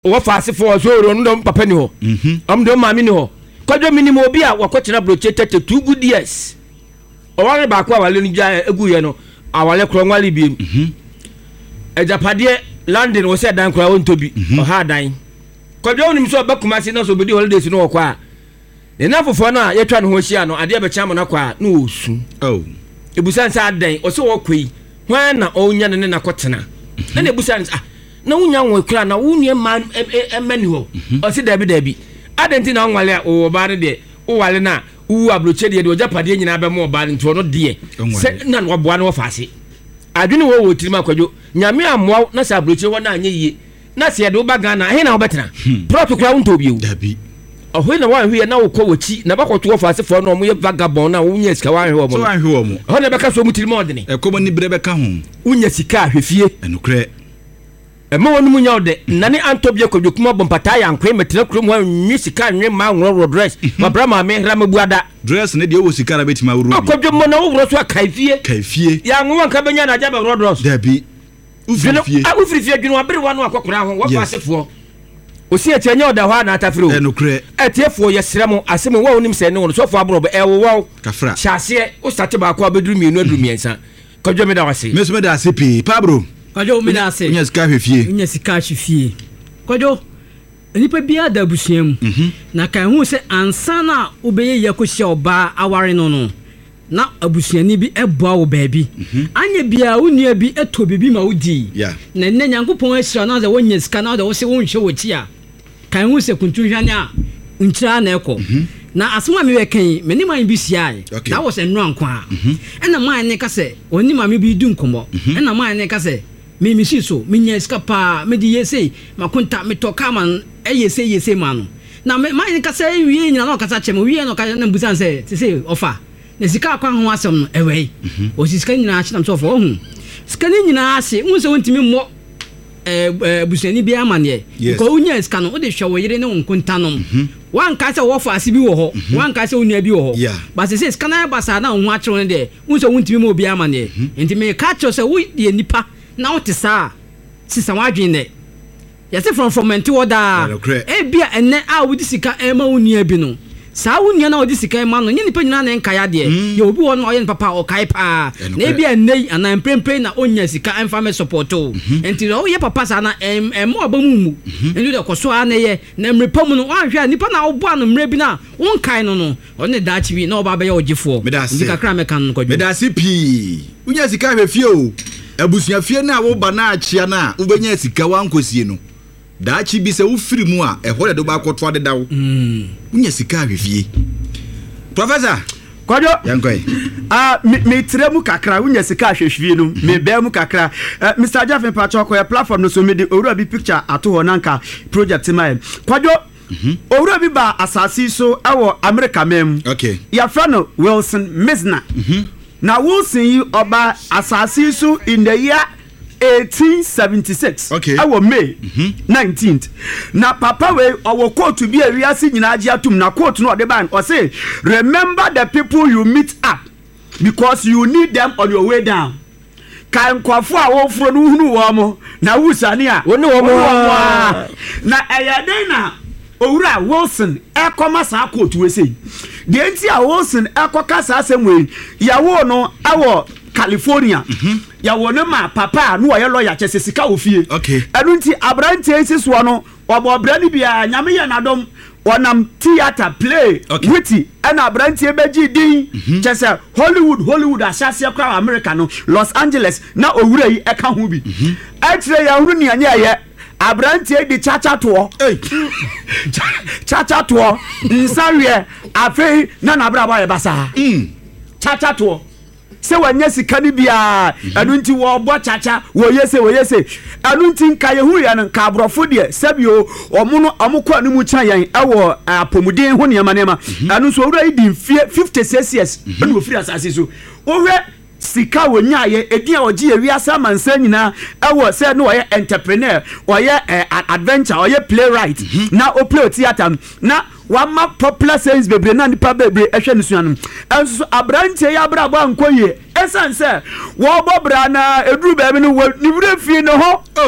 wo faase for so ro no papa ni ho do maami ni ho kwadwo minimo obi a wakotena broche 2 good years oware ba ko awale ni gya eguye no awale kro nwale biem ejapade landing wo se dan kra won tobi o ha dan kwadwo onim so bakuma se na so bedi holidays no okwa a ena fofo na yetwa no ho hia no ade abecha mo na kwa na osu ebusan sa dan o se wo kwei hwan na onya ne na kotena na ebusan na wunya nwe kra na wunye man emani ho o se dabi adenti na nwale a o ba ne de o wale na wu abroche de ojapade nyina be mo ba nto no de se na no boa no faase adwene wo tirima kwadwo nyame amoa na sa abroche wona anye yie na se de wo ba Ghana he na wo betena protocol won to bi o dabi oho na wan hwe na wo kɔ wachi na bakɔto wo faase fo na mo ye vagabond na wo nya sika wan hwe wo mo so wan hwe wo mo ho na beka so mu tirima odene ekomo ni bre beka ho unya sika ahwefie enukre ema wonu mu nya ode nane antobie kwadwo kuma bompata ya nkwe metena krom ho nyi sika nwe ma nworo dress mabrama me hra mabuada dress ne de wo sika na betima wuru akwadwo mo na wo woro so kaifie ya nwo nka benya na aja be woro dress dabi ufrifie dwunu abere wa no akokora ho wo faasefo osi etenya oda ho na atafiro enukre etiefo yesremo asem wo onim se ne wo so fo abro wo kafra chase o start ba ko abeduru mienu aduru miensa kwadwo me da wase meso me da ase pi pabro kwadwo me da ase nya sika hwefie kwadwo nipa bia da busuam na kan hu se ansa na obeye yakohia oba aware no na abusuani bi eboa wo baabi anya bia wonua bi eto bibi ma wodi na nne nyankopon ahira na za wonya sika na da wo se wonhwe wo chi a kan hu se kuntunhwane a nkyira na ekɔ na asoma me wekan meni man bi siai that was enro anko na man ne ka se oni ma me bi du nkomo na man ne ka se me misi so menya sika pa me di yese makonta me to kama yese man na man ne ka se wie nyina na ka sa chem wie no ka na mbusan se se ofa na sika kwa ho asem no ewe o sika nyina a chinam so fo hu sika nyina ase hu se wontimi mo busani bi amane ko unya sika no o de hwe wo yire ne nkonta no wan ka se wo fa ase bi wo ho wan ka se onua bi wo ho ba se sika na ba sa na ho akero ne de hu se wontimi mo bi amane enti me ka cho se wo de nipa na wo te sa sisa wadwen ne yesi from enti wo da e bia enne a wo di sika e ma onua bi no sa wunya na odi sika ma no nyini pa nyina na nka ya de ye obi wo no oye papa o kai pa na e bia nei ana mprempre na onya sika emfa me support o enti o ye papa sa na mo abamumu enti de koso ana ye na mrepa mu no wanhwe nipa na wo boa no mre bi na won kai no one da chi bi na oba be ye ogifo ndi kakra me kan no kwadwo me da se pi unya sika hwefie o abusua fie na wo ba na achia na wo benya sika wankosie no dachi bi se wo firi mu a ehole do ba koto adeda wo unya sika hwefie professor kwadwo yankoi me tremu kakra unya sika hwefie no me be mu kakra Mr. Jaffe Pacho ko platform no so me de owura bi picture ato ho nanka project mai kwadwo owura bi ba asasi so ewo America mem okay ya frano Wilson Misner na Wilson yi oba asasi so in the year 1876 okay awo May 19th na papa we owo quote bi awiase nyina agi atum na quote no de ban o say remember the people you meet up because you need them on your way down kan kwafo a wo furo no hunu wo mo na wusani a woni wo mo na eyade na owura Wilson ekoma sa quote we say de enti a Wilson ekoka sa asem yawo no awo California ya wona ma papa no ye lawyer chese sika ofie okay enu nti abrante ensiso no obobra ni bia nyame ye nadom wonam theater play witty ana abrante beji din chese Hollywood asase akra America no Los Angeles na owura yi eka ho bi etre ya huru ni anya ye abrante di chacha to chacha to nsawe afi na bra ba ye basa chacha to se wanya sika ni bia anu nti wo bo chacha wo yese anu nti nka ye hu ya nka abrofo de sabio omukọ anu mu chan yan ewo apomuden ho ne ma anu so owura di 56 years anu ofiri asase so owe sika wonya ye edin a oji ewi asa mansa nyina ewo se no ye entrepreneur oye adventure oye playwright na o play theater na wama popular sayings bebre na nipa bebre ehwe ne suanu enso abrante ya bra ba nkoye esanse wo bobra na eduru be bi no ni bure fie no ho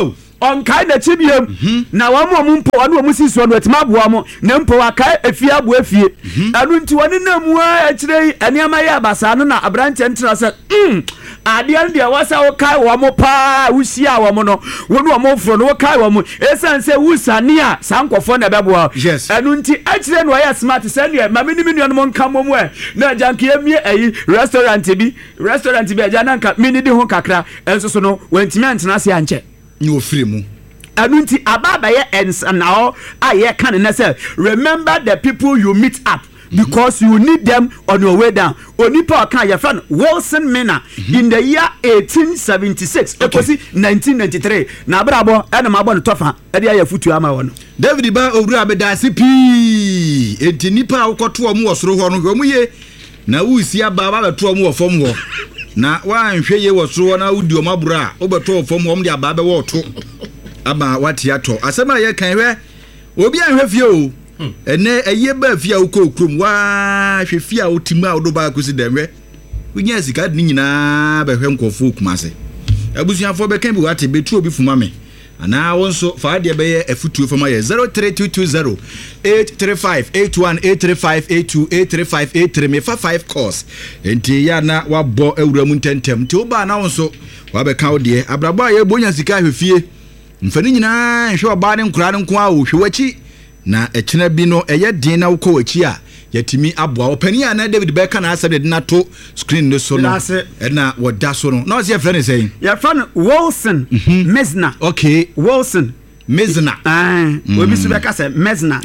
ɔnkae n'akyi biam na wɔn mu mpo ɔne wɔn si soɔ no ɛtuma aboa mo na mpo akae efie aboa efie ɛnu nti wɔne nam mu akyerɛ nneɛma yɛ abasa no na aberanteɛ ntena sɛ adeɛ no deɛ wɔsɛ wɔkae wɔn mo paa wuhyia wɔn no wɔne wɔn foro no wɔkae wɔn mo esan sɛ wusane a saa nkɔfoɔ na ɛbɛboa ɛnu nti akyerɛ no ɔyɛ smart sɛ neɛ maame ne mi nua no mo nka mo mu na agyanke emie ayi restaurant bi agya na nka mini di ho kakra ɛnso so no wɔntumi antena ase ankyɛ ni ofiri mu ɛnu nti ababa yɛ ɛnsanao a yɛ ka ne na sɛ remember the people you meet up because you need them on your way down onipa ɔka yɛ friend Wilson Mena in the year 1876 ekosi 1993 na abrabɔ ɛna ma bɔ ne tɔfa ɛde ayɛ futu ama wɔ no David ba owura abedase pii enti nipa a wokɔto ɔmo wɔ soro hɔ no hwɛ mu ye na wusi aba ba bɛto ɔmo wɔ fam hɔ na wanhwɛ ye wɔ soro na wudi ɔmo abura wobɛto wɔ fam hɔ ɔmo de aba bɛ wɔ to aba wati ato asɛm a yɛ kan hwɛ obi anhwɛ fie o ene eye ba fie a wokɔ krom wa hwɛ fie a wotimu a wodo ba akosi dɛmwɛ wonya sika de nyinaa bɛhwɛ nkɔfo kumase abusuafo bɛka bi wate betu obi fuma me ana wonso fa de bɛyɛ afutuo fama yɛ 03220 835 81 835 82 835 83 me fa 5 course enti ya na wabɔ awura mu ntentem nti oba na wonso wa bɛka wo de abrabɔ a yɛ bonya sika hwɛ fie mfani nyinaa hwɛ oba ne nkura ne nko a wo hwɛ wachi na ɛkyena bi no ɛyɛ den na wokɔ wachi a yɛtimi aboa opani a na David Beckham na asɛm de na to screen no so no ɛna wɔda so no na ɔsɛ yɛfrɛ ne sɛn yɛfrɛ no Wilson Mesna okay Wilson Mesna obi so bɛka sɛ Mesna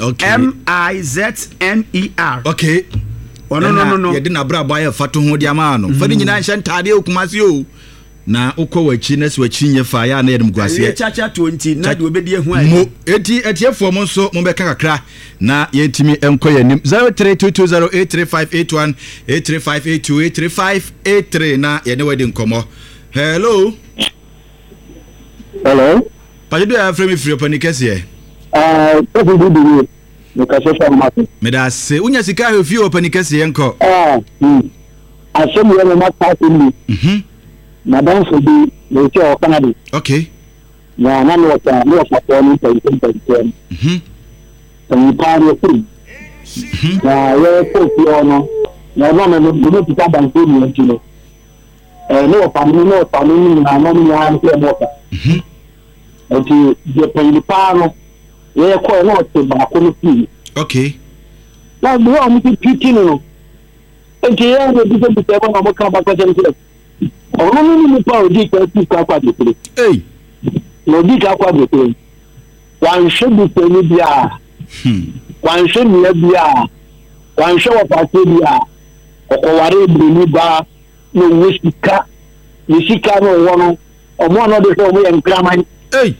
Mizner okay no yɛde na brabo ayɛ fato ho de ama no fa de nyina nhyɛ ntade okumase o na ukɔ wachi na so wachi nye fa ya na yedum guase ye chacha 20 na de obedi ehu ayi mo etiefo mo nso mo bɛka kakra na yɛntimi enko yanim 0322083581 83582 na yɛne wadi nkomo hello pajedo ya frame free opani kese me da se unya sika ho fie opani kese enko asem yo ma ta ni madam for the hotel Canada. Okay. Na na no ta no fa ko ni ta ni party free. Na we ko fi ono. Na no me no ta ban ko ni ntino. No fa ni na no ni an ke mo ta. Oti je pa ni pa no. We ko no te ba ko ni fi. Okay. Na do am ti piti no. Enti ya no bi se bi te ba mo ka ba ko je ni. Ọ̀rọ̀ nínú pa òdì kan tí ká pàdé pé. Òdì ká pàdé pé. Wà ń ṣe bùsẹ̀ níbi à. Wà ń ṣe nìyẹn bí à. Wà ń ṣe wọ̀pàṣẹ bí à. Ọ̀kọ̀ wà rí ìbìrì níbà ní owó sìká. Ní sìká ní ọwọ́ náà. Ọmọ náà dé sọ ọmọ yẹn nkírámá ní.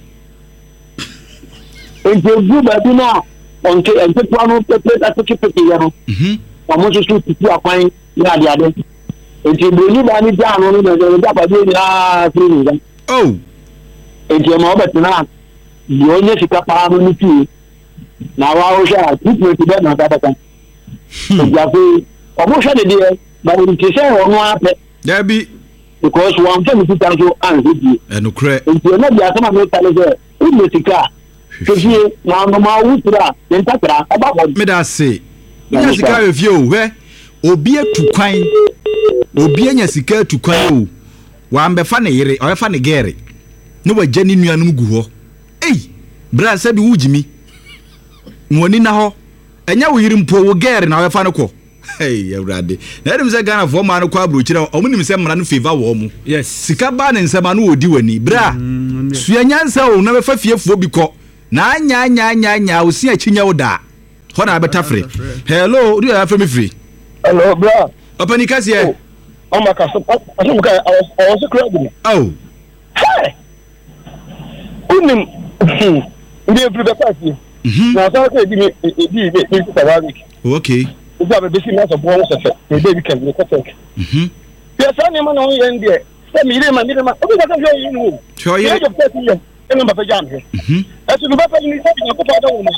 Ètò ìgbú bàbí náà ọ̀nkẹ́ ẹ̀ńtẹ́ tó wánú pẹ́pẹ́ àtúkẹ́pẹ́kẹ́ yẹn no. Ọmọ tuntun títí àpáyé ní adìadé. Enti boni ba ni ja no no de ja pa de na free ni. Enti ma obetuna di onye sika pa no ni ti. Na wa o sha ti ti be na ta ta. Ja fe omo sha de ba ni ti se o no ape. There be because one thing ti tan so an di. Enu kre. Enti na dia sama me ta le se o ni sika. Kefi na no ma wutura den takra aba ko. Me da se. Ni sika review we obi atukwan obi anya sika atukwan o wa mbefa ne yere o yefa ne gere ne wagya ne nuanum gu ho bra se bi wujimi woni na ho enya wo yiri mpo wo gere na o yefa ne ko awrade na edem se Ghana fo ma no kwa bro kira o munim se mra no favor wo mu yes sika ba ne nsema no odi wani bra suanyansa o na befa fiefuo bi ko na anya o si achinya wo da ho na beta free hello do you have me free hello bra Opani kasi e o ma ka so I was crying. Oh Hey unim ndi e prepare party na so ko di sabarik okay uja be bisi na so bo so fe e dey weekend we take ya sa ni ma no yen de se mi re ma obi ka so yi nu sure ye eno ba jam he esu ba pa ni se bi ko pa da wo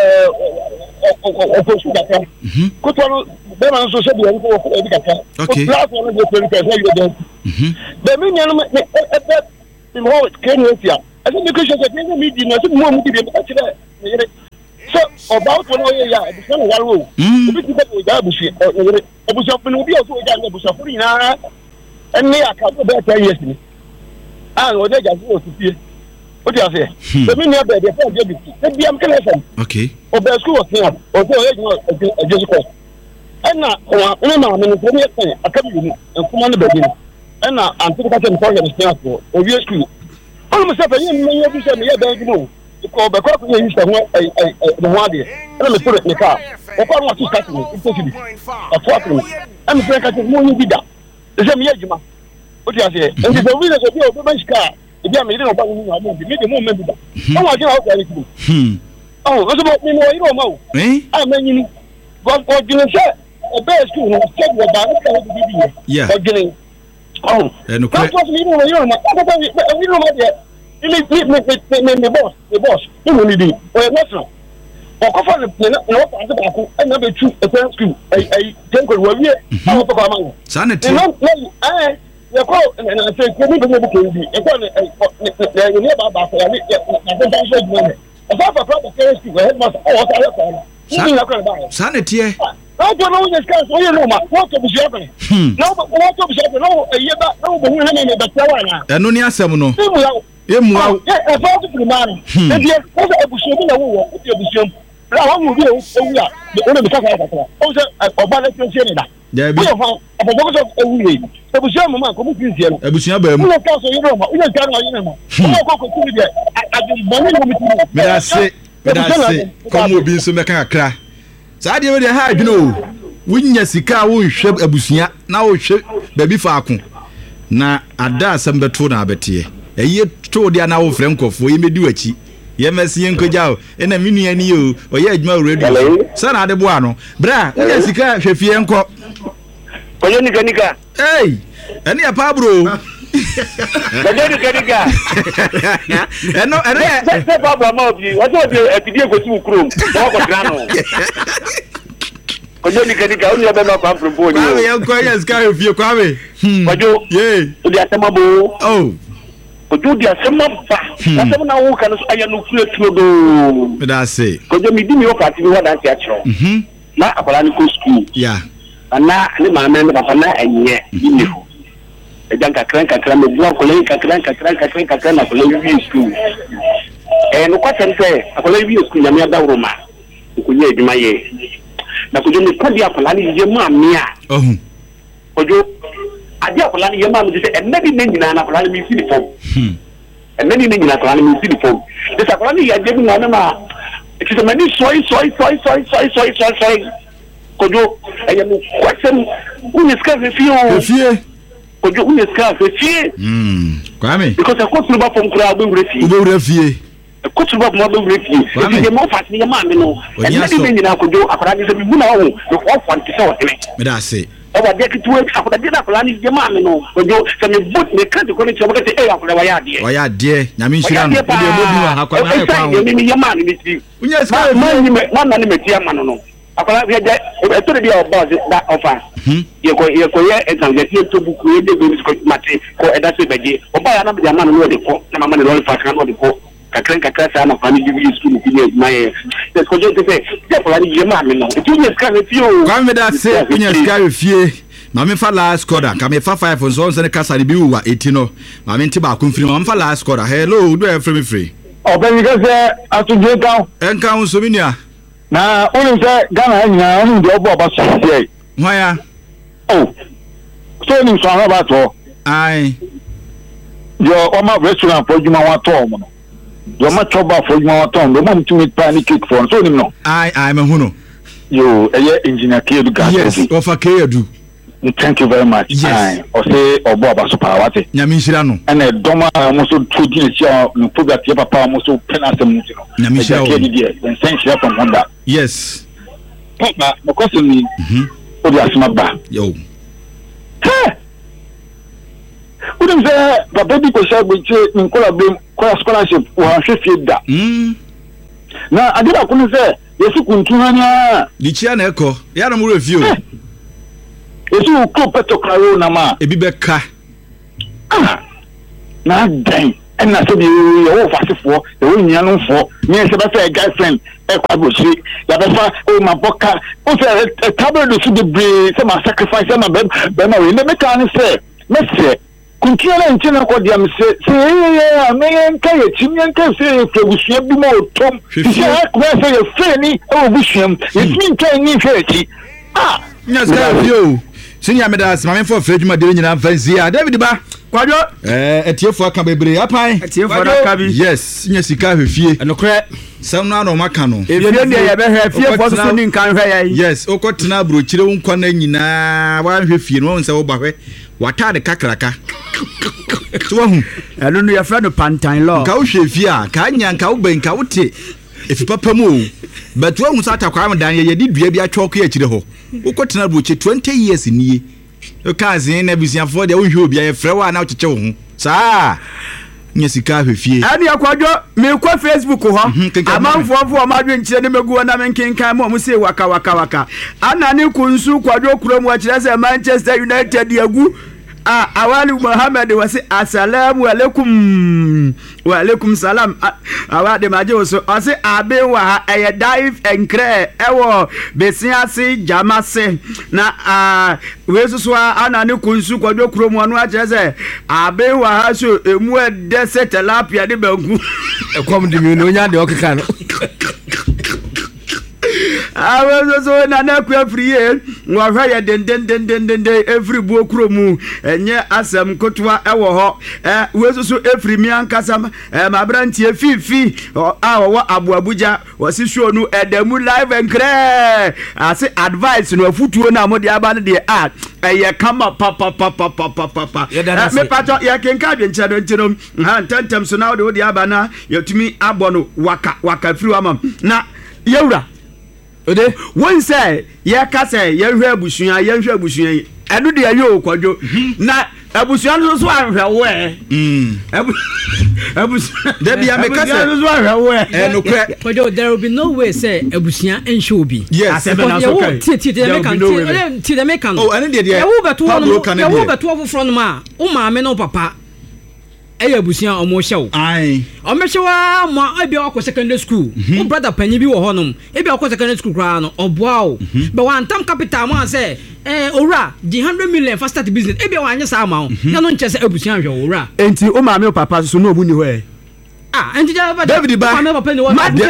o posu da ka ko to be ma so se bi en ko e bi ka ka okay class one go 20% you dey be mi nyanu me e mo kenyesia I think because the meeting, I think more media, so about one way, it's not one rule. If you get with Abushi, Abushi will be also a Bushafurina, and me, I can't go back 10 years. And what they just want to see. What do you say? The meaning of the first deputy, maybe I'm connection. Okay. Or the school of him, or the just and now, I'm in the academy and come on the beginning. And now, I'm taking a program of Stanford, or your school. Almost a year, you have to say, yeah, there's no. Because the corporate used to the one day. Let me put it in the car. If I want to start me, a talking. I'm a friend of more be that. The same year, what do you say? And the reason of your woman's car, if you are made about me, the moment. Oh, I get out very oh, what's about me? You don't know. I mean, what you say? A bear school was said what I yeah. Oh, and that was me. You know, the boss, you will be, or a restaurant. Or cover the and number 2, a friend school, a temple where we are. Sanity. I call and I say, can you be a nearby back? I have a proper care school, I have Sanity. I don't know this guy, you know, what to be shopping. No, but what to be shopping, no, a year back, no, but we have a Tawana. And no near Samuno. A part of the man. And yet, what's a bush in the war? What you assume? I will be the only because also a balance in Canada. There be a box of a way. The bush man, come to here. A bush, I'm not also in Roma. We are done on Roma. I say, come will be some mechanic. Sadia we ha adwene o wunya sika wo nhwe abusia na wo hwe baby faako na ada asem beto na abete eye to dia na wo frenkofo ye medi wachi ye mesi enkoja o na minua ni o oye adwuma radio sana ade boa no bra wunya sika hwefie enko oye nika hey ene ya pa bro nika eno se baba ma obi o so bi epidie go ti ukrom o ko grano kojo nika o ni ebe ma kwa mpropo ni o ye nko yes ka hwefie kwa we kojo ye o di asema bo oh kojo di asema ba asema na wo kan so aya no kure tuodo me da say kojo mi di mi o party mi wa dance a chiro na akola ni ko school yeah ana ni ma me na papa na enye ni ho ejanka kranka me bua kolei kranka na kolei school no kwata nse akolei school ya me ada roma kunye eduma ye na kujo ni kodi akola ni ye ma me a ojo adi akola ni ye ma me se enedi ne nyina na akola ni si di fom enedi ne nyina akola ni si di fom de akola ni ya je bi na ma it is many soy kojo eye mo kwasem uniska fie kojo uniska fie kwame because akotu ba fom kura be wura fie akotu ba mo be wura fie ye mo fati ye ma me no e me nyina kojo akora ni se bi buna wo no fonti se wo tele me da say oba de kitu akora de na akora ni ye ma me no kojo se me but me kan ko ni che mo ke e akora wa ya de nyame nhira no de mo bi wa akora na kwa wo ni ye ma ni ti unya ska ma ni me ti ama no akola bi je eto de dia boss da offer ye ko ye exam de tie to buku ye de go ko mate ko eda se beje oba ya na bi ama no de ko na mama ne roll fast kan no de ko kakra sa na fani bi school ki ne my des ko je te se je ko ani je ma me no tu ye ska ne fio kwa me da se unya ska fie na me fa last quarter ka me fa 5 so so ne kasa ne bi wa 80 no ma me nti ba ko mfiri ma me fa last quarter hello do e free oba ni ka se atuje kan enka so minia na onu se Ghana nyina onu de obo ba so ye hoya oh so ni so ha ba to ai yo o ma restaurant for juma wa to mo no yo ma choba for juma wa to mo mo tumi pa ni cake for so ni no ai me hu no yo eye engineer Kedu Gas yes offer Kedu thank you very much ai o se obo ba so pa wate nyame nhira no ene doma mo so to di e sia no program tie papa mo so penasem no nyame nhira Kedu die den sense from Honda yes papa mo question ni o di asma ba yo udem se papa bi ko sha gbe ni kola be kola scholarship wa hwefie da na adira ko ni se yesu kuntu hania di chia na eko ya na mo refio yesu ko peto kraro na ma ebi be ka na dan ɛna sɛ bi yɛwɔ fasefoɔ yɛwɔ nuanomfoɔ nyɛ sɛ bɛsɛ girlfriend ɛkɔ abɔhyire yɛbɛfa mabɔka wo sɛ tabere do so bebree sɛ ma sacrifice sɛ ma bɛma wei na mɛka ne sɛ mɛsɛ kuntua na nkyɛn na kɔdeɛ me sɛ yɛyɛ a mɛyɛnka yɛkyim yɛnka sɛ yɛfrɛ abusua bi ma ɔtɔm sɛ ɛkɔɛ sɛ yɛfrɛ ni ɛwɔ busua mu yɛtumi ntwa ni hwɛ akyi nya sika fio senior medals mamefo frɛ dwuma de nyina fancy a David ba kwadwo etiefo aka bebree apan etiefo aka bi yes nya sika hwefie ɛnokorɛ sam no ana ɔmaka no efie ne yɛbɛhwɛ fiefo so ni nkan hwɛ yɛn yes okɔtena abrokyire wo nkwa na nyinaa wanhwɛ fie no wɔn sɛ wo bahwɛ wata de kakraka so wahu ɛno no yɛfrɛ no pantan law ka wo hwɛ fie a ka nya ka wo ben ka wo te efi papa mu o but wo hu sa atakwa am dan yɛdi dua bi atwa ko akyire hɔ wokɔtena abrokyire 20 years nie o ka zin na bisiafo de wo hwɛ obi ayɛfrɛ wa na wo kyekye wo ho saa nya sika hwefie ɛne akwadwo mekɔ Facebook hɔ amanfoɔfoɔ ɔmadwe nkyerɛ ne mɛgu na menkenkan ma ɔmo se waka ana ne kunsu kwadwo kurom akyerɛ sɛ Manchester United yagu awali Muhammad wasi assalamu alaikum wa alaikum salam awade maje so ase abe wa eye dive enkre ewo besiase jamase na wesusu ana ne kunsu kwadwo kurom anu akyerɛ sɛ abe wa ha so emu ede setelapia de banku ekom de mi no nya de okeka no so na na kwa friye ngwa ya den every bu okromu enye asem kotwa ewo ho weso so every mi ankasa ma brantie fifi wo abu abuja wasi show no edamu live and clear ase advice no afutuo na mo de aba ne de eye kama papa me pato ya kenka dwenkyira do ntino ha ntantem so na wo de aba na yatumi abono waka firi amam na yewura ode won say ye ka say ye hwe abusua enu de ayo kwadwo na abusua no so ahwe we abusua de bia me ka say so ahwe we enu kre kwadwo there will be no way say abusua enhwe obi yes ti de me kan oh enu de e wo beto wo front ma o maame no papa eya abusua omo hyew ai omehyewa mo abia akọ secondary school o brother panyi bi wo honom ebia akọ secondary school kra no oboa o be wan tam capital mo say owura di 100 million for start business ebia wan nyesa ma o na no nche say abusua hwe owura enti o ma me papa so no omu ni ho enti ja David ba me papa ni wo David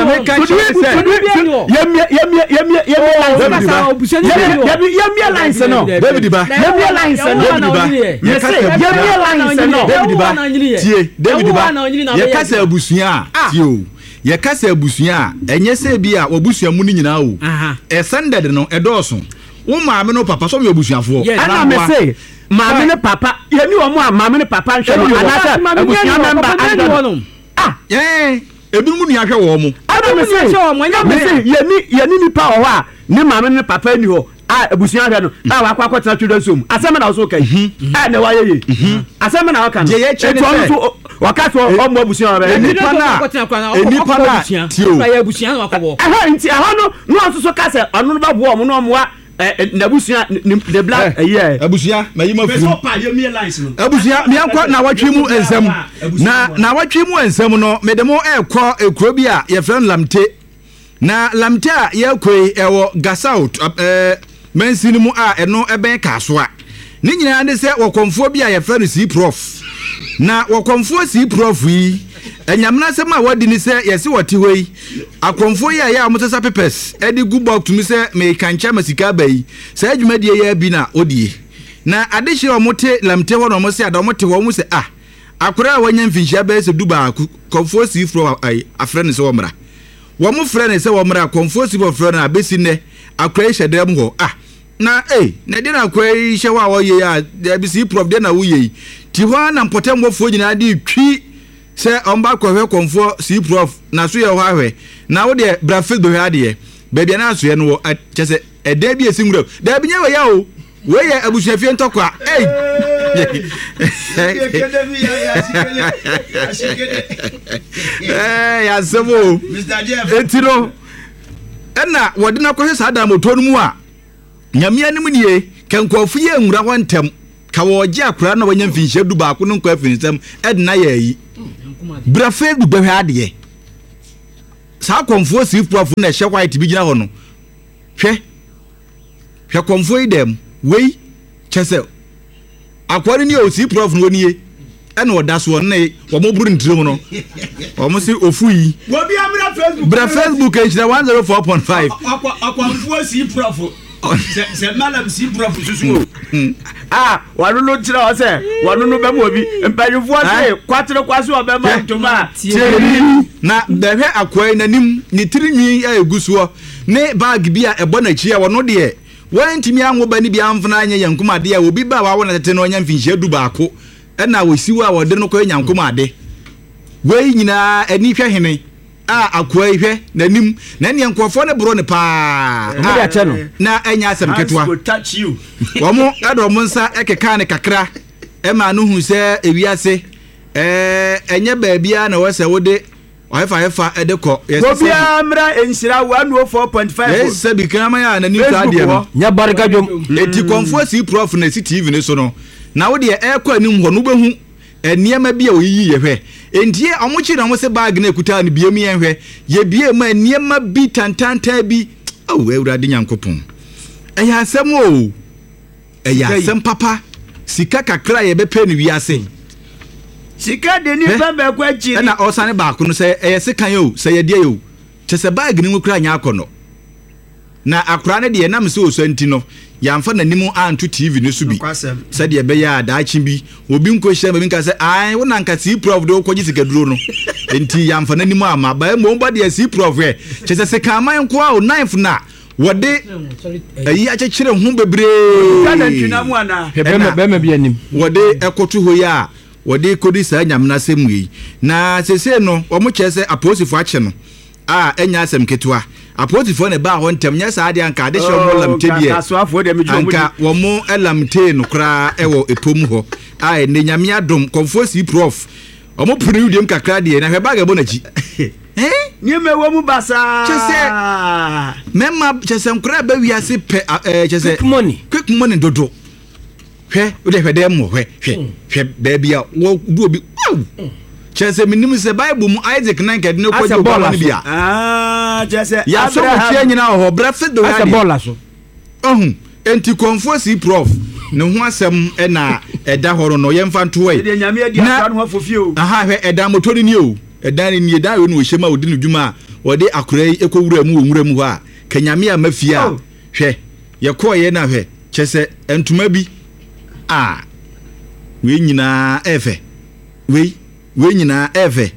ye kasa abusua enye se bi a obusua mu ni nyina o Sunday no edoso wo maame no papa so me obusuafo ana me say maame ne papa ye ni wo mu a maame ne papa nhwe no anasa abusua member andon ebi mu ni ahwe wo mu ana me say ye ni nipa wo a ne maame ne papa ni ho abusua hwe no wakwa tena twede som asema na wo so kai na wa ye asema na waka no eto wakato omo abusua ba nipa na tio ya abusua na wakobo nti no so ka se ono no ba bo omo no moa na abusua the black abusua mayima fu abusua me anko na watwe mu ensam na watwe mu ensam no medemo ekọ ekuro bi a ye friend lamte na lamte a ye koi ewo gasout mansini mu a eno eben kasoa ni nyina ne se wokomfo bi a ye friend si prof na wokomfo si prof yi enyamna se ma wadi ni se yesi woti hoi akomfo yi ya amotesa pepes edi good box tumi se me kancha masika bai se adwumadie ya bi na odie na adehye omote lamte ho no mo se adomote ho mo se akora wanya mfinhia ba se duba komfo si prof ai afre ne se wo mra wo mo fre ne se wo mra komfo si prof na abesi ne akora hye dem ho na na de na akora hye wa wo ye ya abesi prof de na wo ye ti ho na mpotemfo nyina de twi se omba kwahwe komfo si prof na so ye ho ahwe na wo de brafil do hwa de be bia na so ye no chese eda bi esinguro da bi nya we ya o we ye abusuafie ntokwa ya sebo Mr. Jeff etiro na wo de na kwahwe sada moto no mu a nyame anim nie kankofu ye nwura ho ntem ka wo gye akura na wanya mfinhye du ba ko no nkwa finsem edna ya yi bra Facebook bɛhwɛ adeɛ saa kɔmfoɔ si prof na ɛhyɛ white bi gyina hɔ no hwɛ kɔmfoɔ yi dɛm wei kyɛ sɛ akwari ni o si prof no nie ɛna ɔda so ɔne wɔn buru ntiri no wɔn si ofu yi obi amira Facebook bra Facebook ɛhyira 104.5 akwanfoɔ si prof sɛ malam si prof susu wano no kyerɛ hɔ sɛ wano no bɛma obi mpanyinfoɔ se kwatere kwaso ɔbɛma ntoma tiɛri na bɛhwɛ akwai n'anim ne tirinwi a egu soɔ ne bag bi a ɛbɔ n'akyi a wɔno deɛ wɔntumi anwo ba ne bi amfana anya yankum ade a obi ba wa wona tete no anya mfinhyia du baako ɛna wɔsiw a wɔde no kɔ yankum ade wei nyinaa ani hwɛ hene akwai hwɛ n'anim na ne nkɔfo ne boro ne paa na anya asɛm ketewa wɔn ɛdɔ wɔn nsa ɛkeka ne kakra ɛma no hu sɛ ewiase ɛnyɛ baabia na wɔsɛ wode ɔhefa ɛde kɔ obi amra enhyira 104.5 yɛsɛ bi krama ya na nipa adeɛ no nya barika dwom eti kɔmfo si prof na si TV ne so no na wo deɛ ɛkɔ anim hɔ no bɛhu nneɛma bi a oyiyi yɛhwɛ entie ɔmochi na mo se bag na ekuta ne biem yɛhwɛ ye bie ma nneɛma bi tantanta bi awurade nyankopɔn ɛyɛ asɛm o ɛyɛ asɛm papa sika kakra yɛbɛpɛ ne wiase sika de ni baba kwa chiri ɛna ɔsane baako no sɛ ɛyɛ sekan o sɛ yɛ deɛ o kyɛ sɛ bag ne mu kura nya akɔ no na akora ne deɛ nam sɛ osanti no yamfa nanim anto TV ne so bi sɛ deɛ bɛyɛ a daakye bi obi nkɔhyɛ ma bi nka sɛ ai wo nanka si prof de wokɔgye sika duro no enti yamfa nanim ama ba mmom ba deɛ si prof ɛ kyɛ sɛ sekan man ko a o knife na wɔde ayi akyekyere ho bebree kana twina mu ana bɛma bi anim wɔde ɛkɔto hɔ yi a wɔde kodi saa nyamna asɛm yi na sese no wɔn kyerɛ sɛ aposifo akye no a ɛnya asɛm ketewa aposifo ne ba hɔ ntɛm nyɛ saa de anka ade hyɛ wɔn lamte deɛ anka wɔn ɛlamte no koraa ɛwɔ epom hɔ a ne nyame adom kɔmfo si prof wɔn punu wiem kakra deɛ na hwɛ bag ɛbɔ n'akyi niema wɔ mu basa kyɛ sɛ mɛma kyɛ sɛ nkora bɛ wiase pɛ kyɛ sɛ quick money dodo hwɛ wode hwɛ dɛ mo hwɛ baabi a wo du obi kyerɛ minim sɛ Bible mu Isaac nan kɛde ne kɔgye ɔbɔ no bia kyerɛ sɛ ya so mo tie nyina hɔ bra fe do asa bola so enti konfo si prof ne ho asɛm ɛna ɛda hɔ no yɛmfa ntoe de nyame adi asa no hɔfofie o hwɛ ɛda motori ni o ɛda ni ɛda yo no hyɛma odi no dwuma a wɔde akora yi ekɔwura mu wɔ nwura mu hɔ a kanyame a mafie a hwɛ yɛkɔɔ yɛ na hwɛ kyerɛ sɛ entuma bi we nyina efe we nyina efe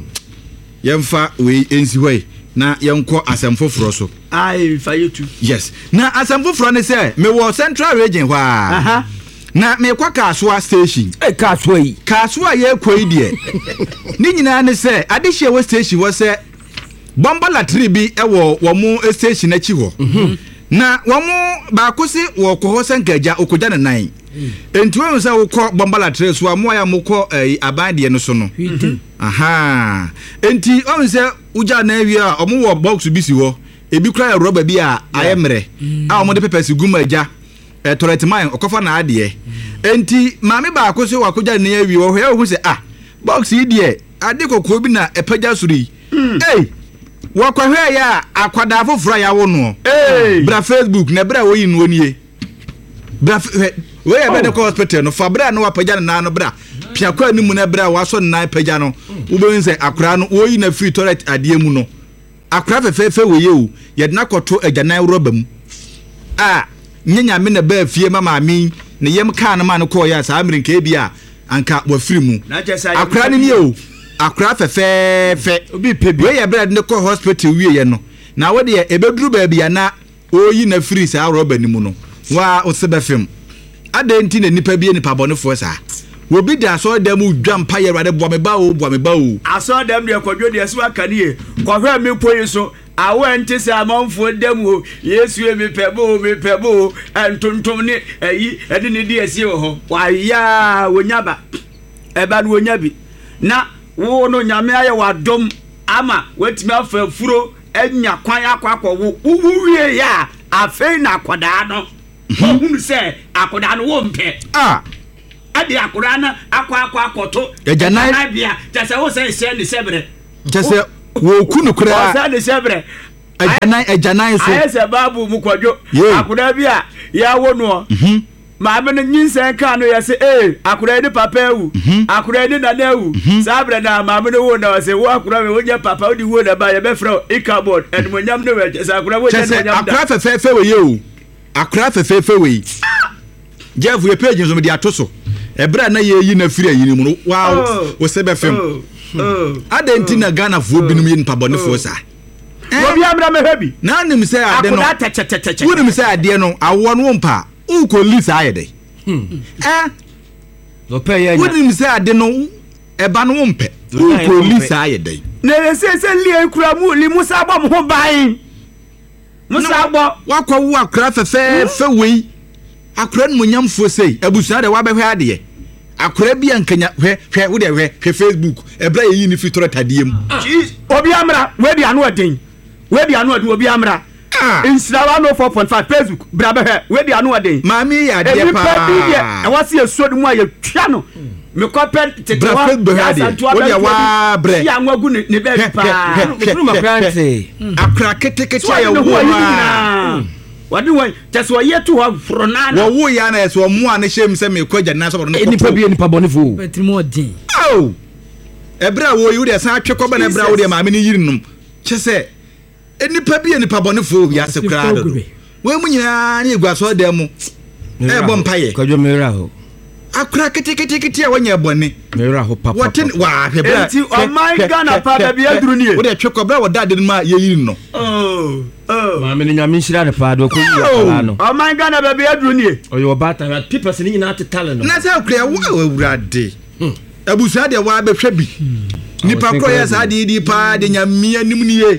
yemfa we ensi hoi na yenko asɛm foforo so ai fa yetu yes na asɛm foforo ne sɛ me wo central region hwa na me kwa Kasoa station Kasoa yi Kasoa ye koi die ni nyina ne sɛ adehye wo station wo sɛ bomba latri bi ɛwɔ wo mu station achi ho na wo mu ba ko se wo ko ho sankaja okoja ne nan enti wo sɛ wo kɔ bomba latri so amoa ya mo kɔ aban de no so no aha enti o sɛ uja na wi a omo wo box bi si ho ebi kura ya rubber bi a ayemre a omo de pepesi guma agya toiletman okofa na ade enti maame ba ko se wakoja na wi wo hwe wo sɛ box yi de ade kokoro bi na epagya suri wakwahwe ya akwada afoforo ya wo no bra Facebook na bra wo yi no nie bra we ya be de hospital no fa bra no wapagya na no bra piakwa ni mu na bra waso na pagya no wo be nse akra no wo yi na free toilet ade mu no akra fefefe we ye o ye de na koto agyanan roba mu nyanya me na ba fie mama mi ne yem ka na ma no ko ya sa amrinka bia anka wa free mu akra ni o akra fefefe obi pebi we ye bread ne ko hospital wie ye no na wo de ebeduru ba bia na oyi na free sa roba ni mu no wa osebefem adenti na nipa bi nipa bonefo sa wo bi da so dem dwampa ye rade bo me ba o aso dem de kwadwo de so akanie kwahwe me poyi so awo enti se amanfo dem o Yesu me pebo entontom ne ayi ede ne di asie ho wa ya wonyaba eba no wonyabi na wo no nyame aye wadom ama watimi afa furo enya kwan akwakọ wo wie ya afei na akoda no hunu se akoda no wo mpe ade akora na akwakoto Ejanai bia tese wo se se ne sebre tese wo ku no kura se ne sebre ejanai so ayese babu mu kwadwo akora bia ya wo no maame no nyinsen ka no yese akora ni papa ewu akora ni nana ewu sabre na maame no wo na se wo akora we wonya papa odi wo na ba ye be frɛ ikabod edmonyam no we se akora wo nya nyam akora fefefe we ye o akora fefefe we Jeff we page nso me dia to so ebra na ye yi na firi ayi ni mu wow wo se be fem adenti na Ghana fo binum yi npa bone fo sa obi amra me habi na nim se ade no wo nim se ade no awo no mpa u ko lisa ayede zo pe ye wo nim se ade no eba no mpe u ko lisa ayede na se lie kura mu li musa bɔ mo ho ban musa bɔ wakɔ wo akra fe wei akra no nyamfo sei abusuan de wabɛhwɛ ade akra bi ankanya hwɛ wo de hwɛ Facebook ebra yi ni fitoro tadiem obi amra we bi anu aden obi amra insirawa no 4.5 Facebook bra bɛhwɛ we bi anu aden maami ya de pa e wasi esodu mu aye twa no me kopɛ tetewa wo de wa bre ya nwagu ne bɛ pa ma prante akra ketekete ya wo wadi wan taso ye to ha fronana wo ya na so mo an hye m se me kwaja na so no nipa bi nipa bonifo petrimo din ebra wo yi de san atwe koba na ebra wo de maame ni yirinum che se nipa bi nipa bonifo ya se kra do we mu nyina na egwaso da mu bo mpaye kwadwo mera ho akra ketekete ya wonya bone mera ho papa wotin wa hebra enti o my Ghana pa da bia duru ni wo de twe koba wo da de ma ye yirin no maame ni nyame nshira de pa do ko yi akara no o my Ghana ba bia duru ni oyo bata na people ni nyina tetale no na sa kra wo awurade abusa de wa behwe bi nipa ko ya sa de di pa de nyame anim ni ye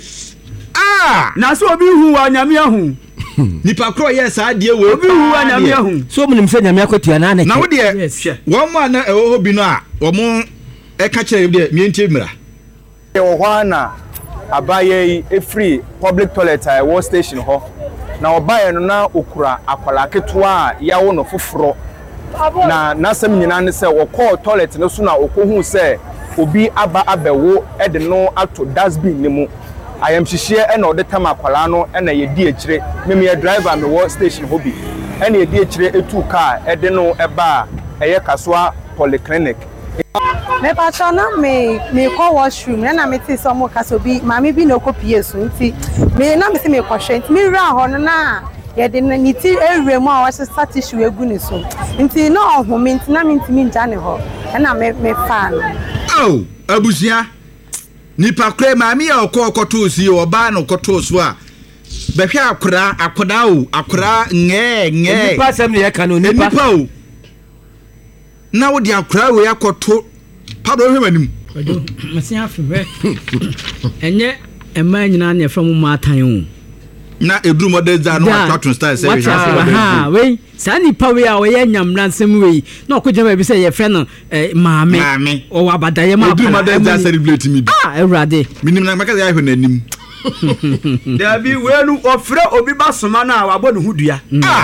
na so obi hu wa nyame ahu nipa ko ya sa de we obi hu wa nyame ahu so munim se nyame akotua na na wo de wo mo na ewo bi no a wo mo e ka kire de mienti mira e wo ho na abaye free public toilet at war station ho na obaye no na okura akwala ketua ya wo no foforo na nasem nyina ne se wo call toilet no so na okohu se obi aba abewo e de no ato dustbin ni mu ayam hihie e na odetama akwala no e na ye di akire meme driver me war station ho bi e na ye di akire etu car e de no eba eye kasoa polyclinic me patona me call washroom na me ti so mo kaso bi mami bi no kopie so nti me na me se me kwhwe nti me wura ho no na ye de ni ti ewre mu a wa se tissue egu ni so nti na ohome nti na me ntimi nja ne ho na me fa no abusia nipa kre mami ya okoto si oba na okoto so a behwe akora nge nipa sem ne yeka no nipa o na wo di akora we akoto pado hwe manim masi afwe enye ema nyina na from matan o na edru model za no atwaton style say we sa nipa we a we nyamra nsem we na okojema bi say ye fre no maame o wabadaye ma edru model za celebrate mi ewrade minim na maka ya hwe nanim dabi we nu ofre obi basoma na wabɔ ne hudua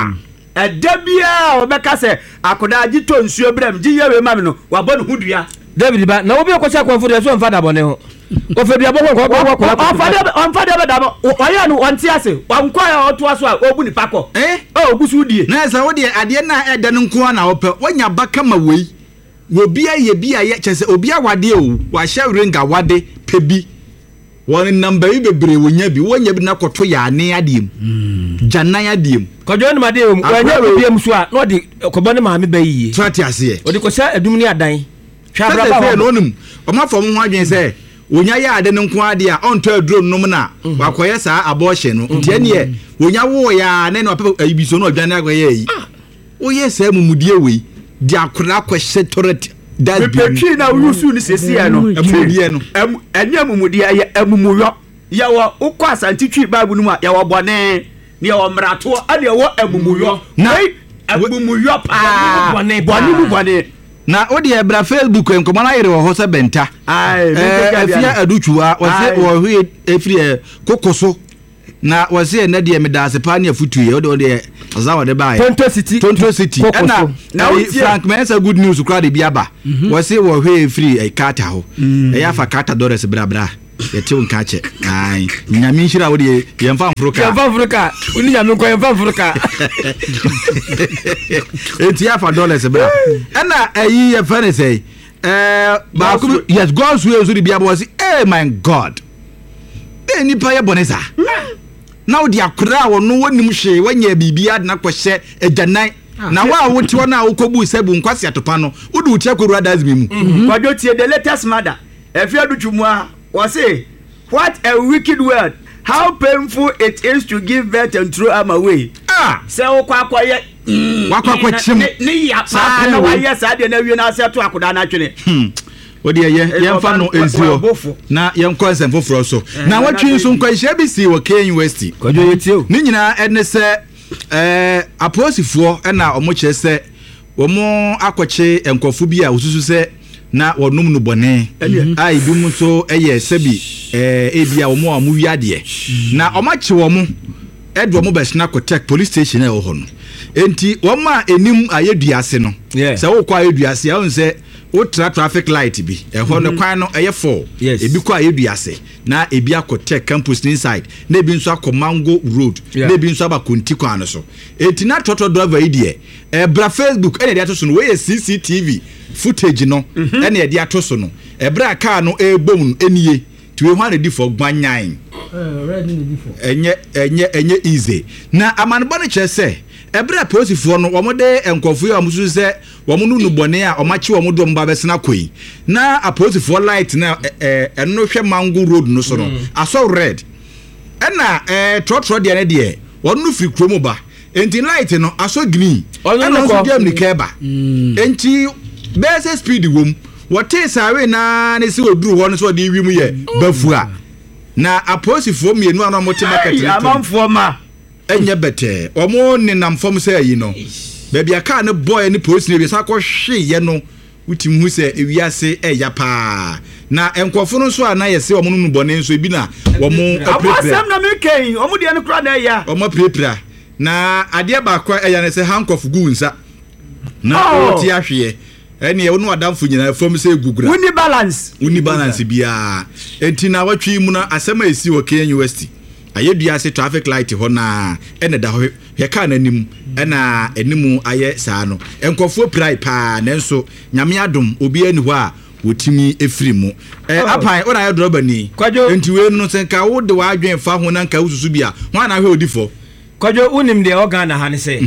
edabia obeka se akoda agito nsuo brem giye we mame no wabɔ ne hudua David ba na obi okocha kwamfo de so mfada bone ho ofedi abɔ ko onfada be dabo oya no onti ase wankɔ ya oto aso a obu ni pakɔ obusu die na sa wo de ade na ede nko na opɛ wonya baka ma wei obi aye bi aye kyese obi awade o wa hye renga wade pebi won number yi bebre wonya bi na kɔto ya ane adiem janan adiem kɔjo ne made wonya obi am so a no de kɔbɔ ne maame bayiye trati ase odi kɔsa adum ni adan hwabra ba no onum ɔmafo mo ho adwen sɛ wonya ya ade nko ade a ɔntɔ aduro nom na wakɔyɛ saa abɔhye no ntia ne wonya wo ya ne no pɛ ayibiso no adwane akɔyɛ yi woyɛ saa mumudie wei di akora akɔhye toret Petri na urusu ni sesi ya no emudie no eni emumudie ya emumuyo ya wo ukọ asanti twi bible no ya wo bone ne ya wo mrato ade wo emumuyo na emumuyo pa bone na odi ebra Facebook enkomo na yire wo ho se benta afia aduchuwa wo se wo hwe efri kokoso na wo se na de medase pa ne afutuye odi azawa de ba Tonto City na Frank Mensa good news crowd bi aba we say wo hwe free kata ho e ya fa kata dollars bra yete won ka che ai nyame nhira wo de yemfa mfruka uni nyame ko yemfa mfruka enti ya fa dollars bra na ayi ye fa ne say ba ku yes God's way so de bi aba was hey my God nipa ye bonesa na wo de akura wo no wonim hwe wanya bibia de na kwhye agyanan na wa wo ti wona wo kobu sebu nkwase atopa no wo de uti akoru adazmi mu kwadwo tie the latest mother efiadu twumua was say what a wicked word, how painful it is to give birth and throw am away. Say wo kwa ye wakwa chim ni ya pa na wa ye sa de na wi na se to akoda na twene wo de ye yemfa no enzio na yemko nsem foforo so na watwi so nkwanhia bi si wo Kenya University kwadwo yetio ni nyina ene se aposifo na omo che se wo mo akwache enkofu bi a osusu se na wonum no bone ai bi mu so eye sebi ebia wo mo amu wiade na omache wo mo edo mo besna kotek police station e wo ho no enti wo ma enim ayeduase no se wo kwa ayeduase a wonse wo traffic light bi e ho no kwan no eye 4 ebi kwa ayeduase na ebi akotek campus inside na ebi nso akomango road na ebi nso abakonti kwa no so enti na toto driver idie bra Facebook ene dia to so no we CCTV footage no ene e dia to so no bra car no ebom eniye tuwe hwane di for gbanyan red ni di for enye easy na amanbo ne chese ebra posifo no womode enkofu ya musu se womu nu bone a omachi womudo mba besena koi na aposifo light na eno hwe mango road no so no aso red ena trotro de ne de wonu free kromo ba enti light no aso green ena so dem ni keba enti base speed wom wote sawe na ne se oduru ho no so de wi mu ye bafua na aposifo mienu ana mote market amamfo ma enye bete omo ne namfom se yi no bebia car ne boy ne police ne bi sa ko hwe ye no utim hu se ewiase eya pa na enkofo no so ana yese omo no bone nso bi na omo apresam na mekei omo de ne kra na eya omo prepra na ade ba kwa eya ne se hankof gu nsa na oti ahwe eni wonu adamfo nyina fam se gugura uni balance bia enti na watwi mu na asema esi wo Kenya University ayeduase traffic light ho na ene da ho he ka na nim ena enimu aye saa no enkofo prai pa nenso nyame adom obi ani ho a wotimi efiri mu apan ora aye droba ni enti we no senka wo de wa adwen fa ho na nka ususu bia ho na hwe odifo kwadwo unim de organ ha ne se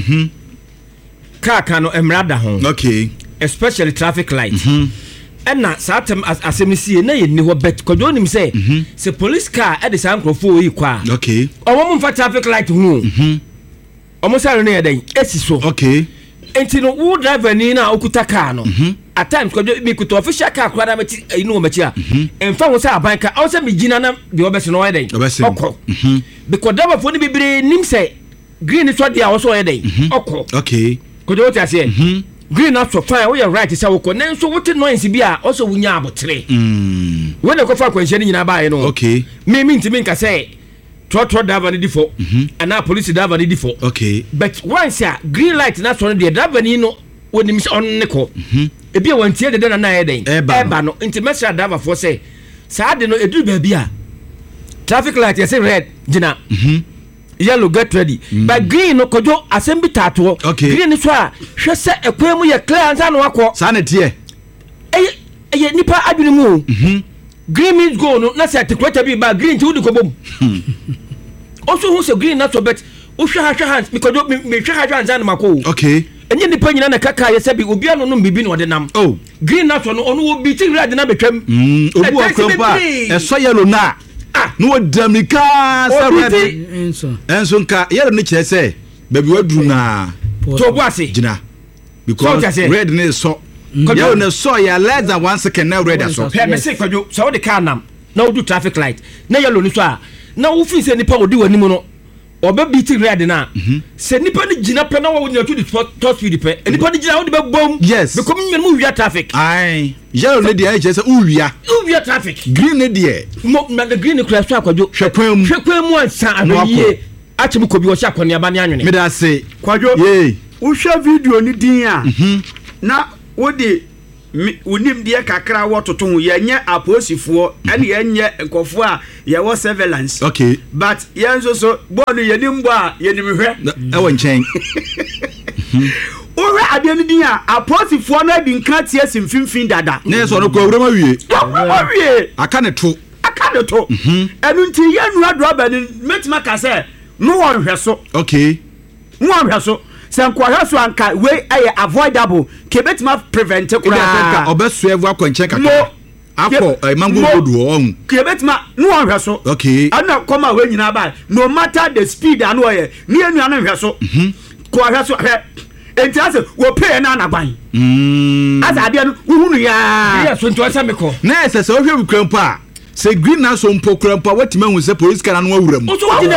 ka no emrada ho okay especially traffic light ena satem asemisi na ye ni ho bet kwadwo nim se se police car e de san crofo yi kwa okay omo mfa traffic light hu omo sare no ye den esi so okay enti no wo driver ni na okuta car no at times kwadwo bi kuto official car kwa na meti inu machi a emfa wo sa aban ka o se migina na de obese no ye den okọ because driver fo ni bibire nim se green so dia wo so ye den okọ okay kwadwo ti ase green up so fine we are right say we ko nenso wote noise bi a also wunya abotre we na ko fa kwanhye ni nyina baaye no okay me ntimi nka say trotro driver ni difo ana police driver ni difo okay but once a green light na so no the driver ni no wonim on ne ko e bia wantie de na ye den eba no intimate driver for say sa de no edu ba bia traffic light say red gina yellow get ready but green no kojo assembly tato green so a hwe se ekwemu ye clear ansa no akọ sa na tie eye nipa adwene mu green means go no na se articulate bi ba green ti wudi ko bom also who say green na so bet o hwe ha hands because me hwe ha hands an mako okay enye nipa nyina na kaka ye se bi obi ano no bibi no de nam green na so no ono wo bi ti red na betwam obu akwampa eso yellow na no damika sarade enso nka yero ne kyerese baby waduru na to boase gina because red ne so yero ne so ya less than 1 second na red so me say kwadwo so the car nam na wo do traffic light na yellow ni so a na wo fi se nipa odi wani mu no oba beating red na se nipa ni gina pe na wo nya to the top speed pe nipa ni gina wo de be bom yes because me mu wia traffic ai yellow ne dia kyerese uwia traffic green ne dia mo na the green cross akwadwo hwekwan mu ansa anoye akyem ko bi wo sha kwani aba ne anwene me da se Kwadwo wo hwɛ video ni din a na wo de unim de kakra wo toto ho yenye aposifoɔ ene yenye nkofo a ye wo surveillance okay but yenso so bɔɔlu yenim bɔ a yenim hwɛ ɛwɔ nkyɛn Ore ade ni din a aposifoɔ na di nka tie simfimfin dada na so no ko awura ma wie aka ne to enu nti yenu adroba ni metima ka sɛ no wɔn hwɛ so okay no wɔn hwɛ so sɛ nkɔhwɛ so anka we ɛyɛ avoidable kebetima prevent kura obeso evu akɔnkyɛn kakra akɔ mango road on kebetima no wɔn hwɛ so okay ana kɔma we nyina ba no matter the speed anu ɔyɛ ni enu anu hwɛ so kɔhwɛ so hwɛ enti ase wo pay na anagban asa ade no wuhunu ya so nto asa mekɔ na ɛsɛ sɛ wohwɛ bukrampo a sɛ green na so mpo krampo a watime hu sɛ police kana no awuram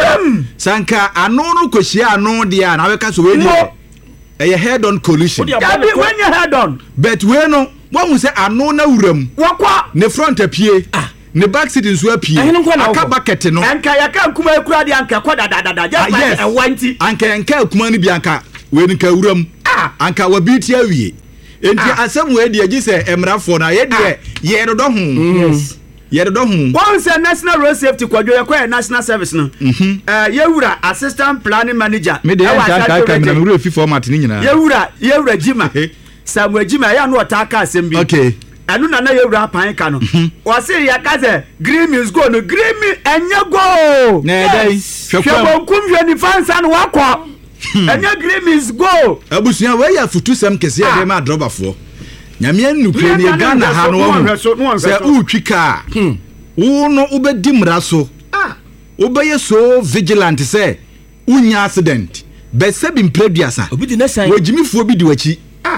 sanka ano no kohyia ano de a na weka so we ni ɛyɛ head on collision yabi when you head on but we no wahu sɛ ano na awuram wakwa ne front apie ne back seat nso apie aka bucket no anka yaka kuma ekura de anka kɔ dadadada just like wanti anka kuma no bi anka we ni ka awuram anka wabi ti awie enti asɛm we de agi sɛ emrafo na ye de ye do ho yes yɛde do ho one say national road safety Kwadwo yɛkɔ national service no yewura assistant planning manager me de aka kamera me wura fi format ni nyina yewura jima Samuel jima ya no otaka asɛm bi okay anu na yewura pan ka no o say ya ka say green means go no green me enye go na dai hwɛ kum hwɛ ni fansa no wakɔ enye green means go abusuan we ya futu sam kese ya ma drobafo nyame nukre ni Ghana ha no sɛ utwi ka wo no ubedi mra so ubeye so vigilant sɛ unya accident be se bi mpreduasa obi di nesan wogimifuo bi di wachi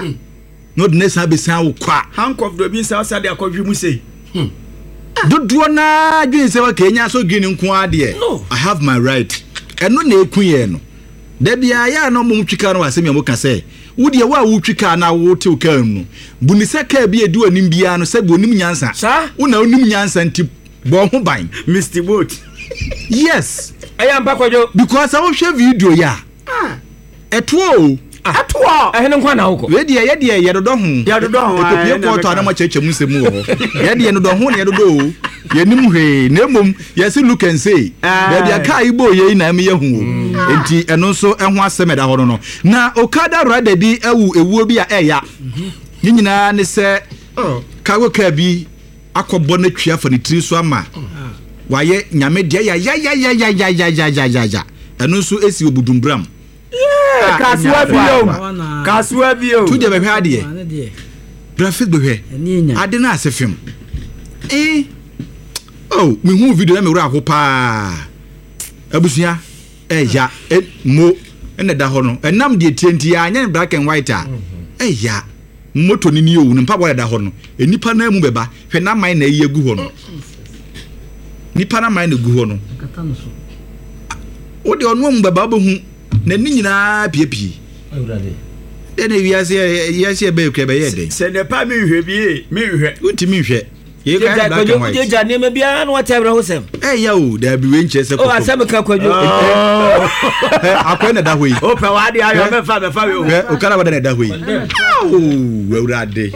no de nesan be san wo kwa handcuff do bi san sade akɔhwe mu sei dodo na dwen sɛ wa Kenya so gini nko ade I have my right eno na ekuye no da bia ya no mo twika no asɛm ya mo ka sɛ wodi wa wutwika na wote ukan no bunisa ka bi edi onim bia no sɛ bonim nyansa una onim nyansa nti bo ho ban Mr. Boat yes aya mpa Kwadwo because I will share video ya eto ehene nkwa na wokɔ we de ye dodo ho ekopie kɔtɔ na ma cheche mu nsɛm ho ye de no do ho ne dodo ye nim hwe na mom ye se look and say da dia kai bo ye na me ye hu enti eno nso ɛho asɛm da ho no na Okada rider bi ewuo bi a ɛya ni nyina ne sɛ kago ka bi akɔbɔ na twia fa ne tiri so ama waye nyame de ya eno nso esi obudumbram Kasuwa bio tu de be hwe ade graphic be hwe ade na asefem oh me hu video na me wura ho pa abusia ya mo ene da ho no enam de tienti ya anya black and white a ya moto ni ni owu npa bo da ho no enipa na mu beba hwe na man na yi egu ho no nipa na man na egu ho no o de onu mu beba bo hu na ni nyina piepie awurade dene wiase be kra be yede se ne pa mi hwe bi mi hwe untimi hwe ye ka da ka Kwadwo je ne me bia na wata bra ho sem ya o da bi we nche se ko o asem ka Kwadwo akwa na da hoyi o pe wa de ayo me fa we o kana wa da da hoyi awurade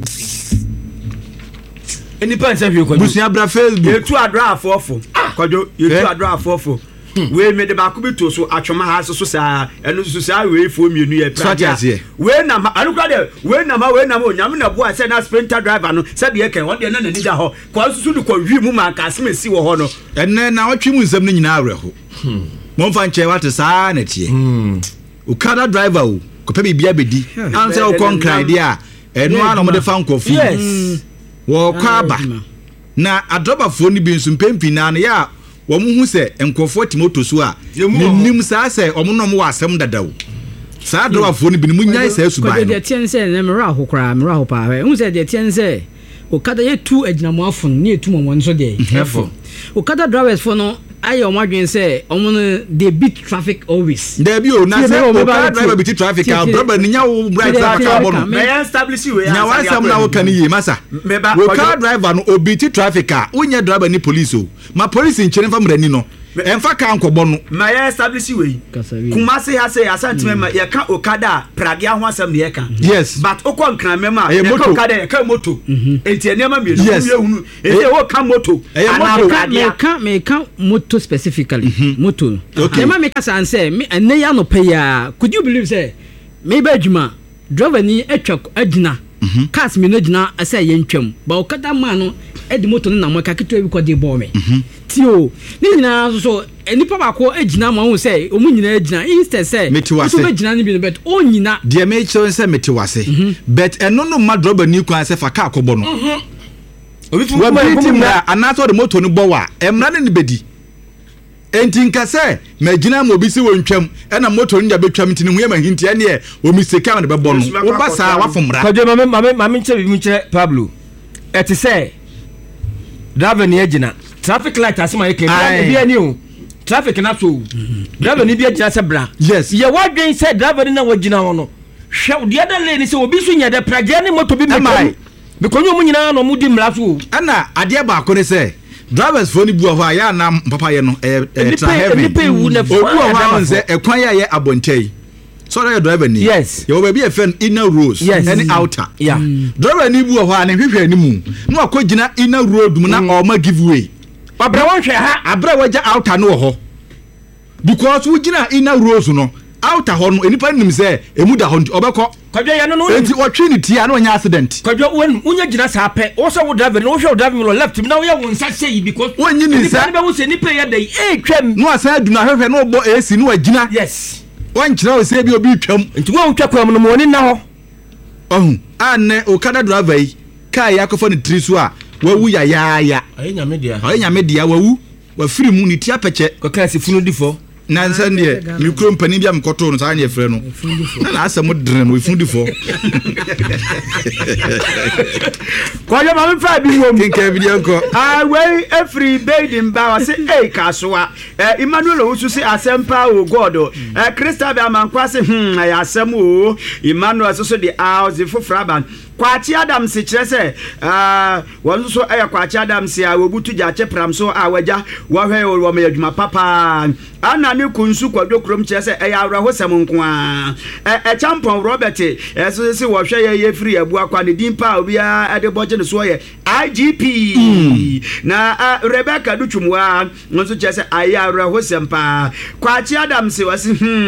eni pa nse hwe Kwadwo busia bra Facebook yetu adra afofo Kwadwo yetu adra afofo we me de ba ku bi to so atwoma ha so saa eno so saa we fo mienu ye pra we na ma anukra de we na ma onyam na bo a se na sprinter driver no se de ken wode na nani da ho ko susu du ko wi mu ma ka asem si wo ho no enne na otwe mu nsam no nyina awre ho mo mfa nche wate saa na tie Okada driver o ko pe bibia bedi an se o konkran de a eno ana mo de fa nkofu wo kwa ba na adrobafo ni bi nsumpenpi na na ya wo mu hu se enkofo timoto so a nim saa se omo wa asem dadawo saa adrobafo ni bi mu nyai saa suban no de tiense na mera ahokra mera hopa hu se de tiense Okada ye tu adinamo afon ni etu mo nso de efo Okada drivers for no ayo madwen say omo no they beat traffic always there be o na say Okada driver beat traffic a brother ni nya wo bright car bono me establish we nya wa sam na wo kan yi masa Okada driver no o beat traffic a unya driver ni police o ma police nkyere fa mrani no emfa ka nkɔbɔ no ma yɛ establish we Kumasi ha say asantime ma yɛ ka Okada Prague ho asɛm ne yɛ ka yes but okɔ nkran ma yɛ ka Okada yɛ ka moto enti enema me no yɛ hunu enti wo ka moto me ka moto specifically moto ema me ka san say me ene ya no pay ya could you believe say me ba adwuma driver ni atwa agina cars me no gina asa ye ntwam ba Okada ma no edi moto no na mo ka keto bi ko de bɔ me tio ni nyina so enipa ba ko agina ma hu say omu nyina agina instead say so be gina ni bi no bet o nyina de me cho say metiwase bet eno no ma driver ni kwan say fa ka akɔbɔ no obi fu ma anaso de moto no bɔ wa emra ne bedi enti nka say magina mo bi si wontwam ena moto no nya betwam ntini hu ya mahinti ene e o mistake am de bɛbɔ no wo ba sa wa fomra kwaje mame nche bi nche Pablo eti say driver ni agina traffic light asema yake bi ani o traffic na so driver ni bi agina se bra yes ye wadwen say driver ni na wagina ho no hwe de ada lane se obi so nya de praje ni moto bi mekai bekonyo mu nyina no mu di mra so ana ade ba ko ne say drivers for ni bu ho ya na papa ye no tra heavy ni pe wu na fo obu ho an say ekwan ya ye abontai so that driver ni yes ye obi e fen inner roads any outer yeah driver ni bu ho an hwehwe ni mu no akogina inner road mu na o ma giveaway abra won hwe ha abra waja outer no ho because we gina inner roads no outer ho no enipa nim say emu da ho obekọ kwadwe ya no enti otwe ni tia na onya accident kwadwe unya gina sa pe wo so wo driver no wo hwe driver no left na wo ya won sa sei because wonyi ni sa ni be wo se ni pe ya dai twam no asa adu na hwehwe no bo AC no agina yes won kira wo se bi obi twam enti wo twa kwam no mo ni na ho anne Okada driver yi kai yakofo ni trisu a wawu ya ayi nyame dia wawu wa firi mu ni tia peche ko kasi funu difo na nsa ne mikro mpani bia mkoto no sa ne frɛ no na asɛm dren no funu difo ko yo ma mfa bi wom kinka video ko we every bathing ba say kasoa Emmanuel Owusu say asempa o God Crystal be amankwa say ya asem o Emmanuel so the house fofraban Kwachi Adam se kire se won so Kwachi Adam se a wobutu ja chepram so a waja wo hwe wo me adwuma papa ana ne kunsu kwadwo krom kire se ya awrahosem nko a champon Robert so se wo hwe ye free abu akwa ne dimpa obi a de boje ne so ye IGP na Rebecca Duchumwa nso kire se aya awrahosem pa Kwachi Adam se wasi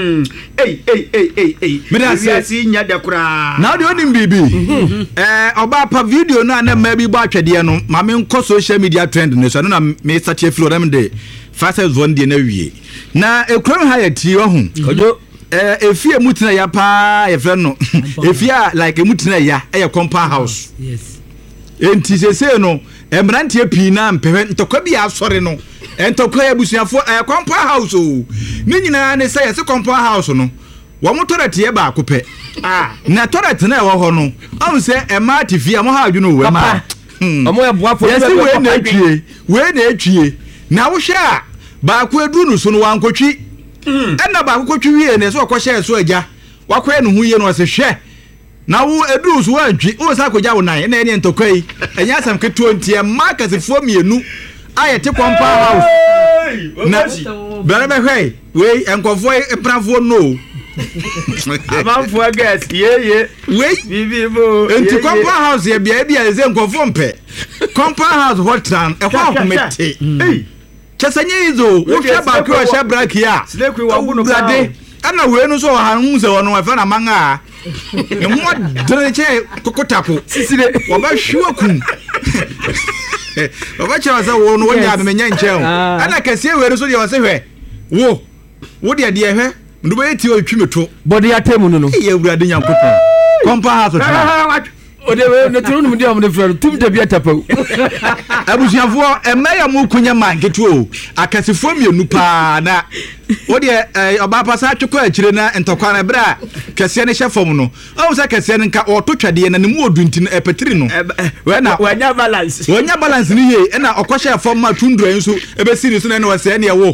me si nya de kura na de onim bibi oba pa video na ma bi bo atwede no ma me nko social media trend ne so na me sache flow dem de fastest one de na wie na ekrom ha ya ti ho ojo efie mutina ya pa ye fre no efie like mutina ya e compound house yes enti sese no emrantie pi na mpehwe ntokwa bi asore no ntokwa ya busuafo compound house o ni nyina ne say compound house no wo motorate ye ba akopɛ na toilet na wo ho no am se e ma tifia mo ha adwunu we ma omo ya boafo we na atwie na wo hwe a ba ko edu no so no wankotwi na ba ko kotwi wie ne so okɔhye so agya wakoe no hu ye no se hwe na wo edu so wantwi wo sa kogya wo nan na ene ntokai enya sam keto ntie ma kasefo mienu ayete compound house na bere be hwe we enkofo emprafo no Amamfo guest ye we bibi bo enti compound house ye bia bia ze nkofo mpe compound house hotran e kwa komete chesanye izo wo hwe ba ko hwe brack ya slekwi wa gunu brade ana we no so ha hu se wono afa na manga e mo dreche kokotako sisire wo ba hwe kun wo ba chawa za wo no wonya amenya nchen ana kase we no so de wo se hwe wo de hwe ndo be ti o twimeto body atemu no ye awurade nyankopon compound house ode we no tunu mu de am de frɛ tum de bia tapau abusuafo emaya mu kunya manketo o akasefo mienu pa na ode oba pasa atweko akire na ntokwa na bra kase ne hyefom no o se kase ne nka ototwade na ne mu odunti no epetiri no we na wanya balance ni ye na okɔhye fom ma tundura nso ebesiri so na ne wase ne wo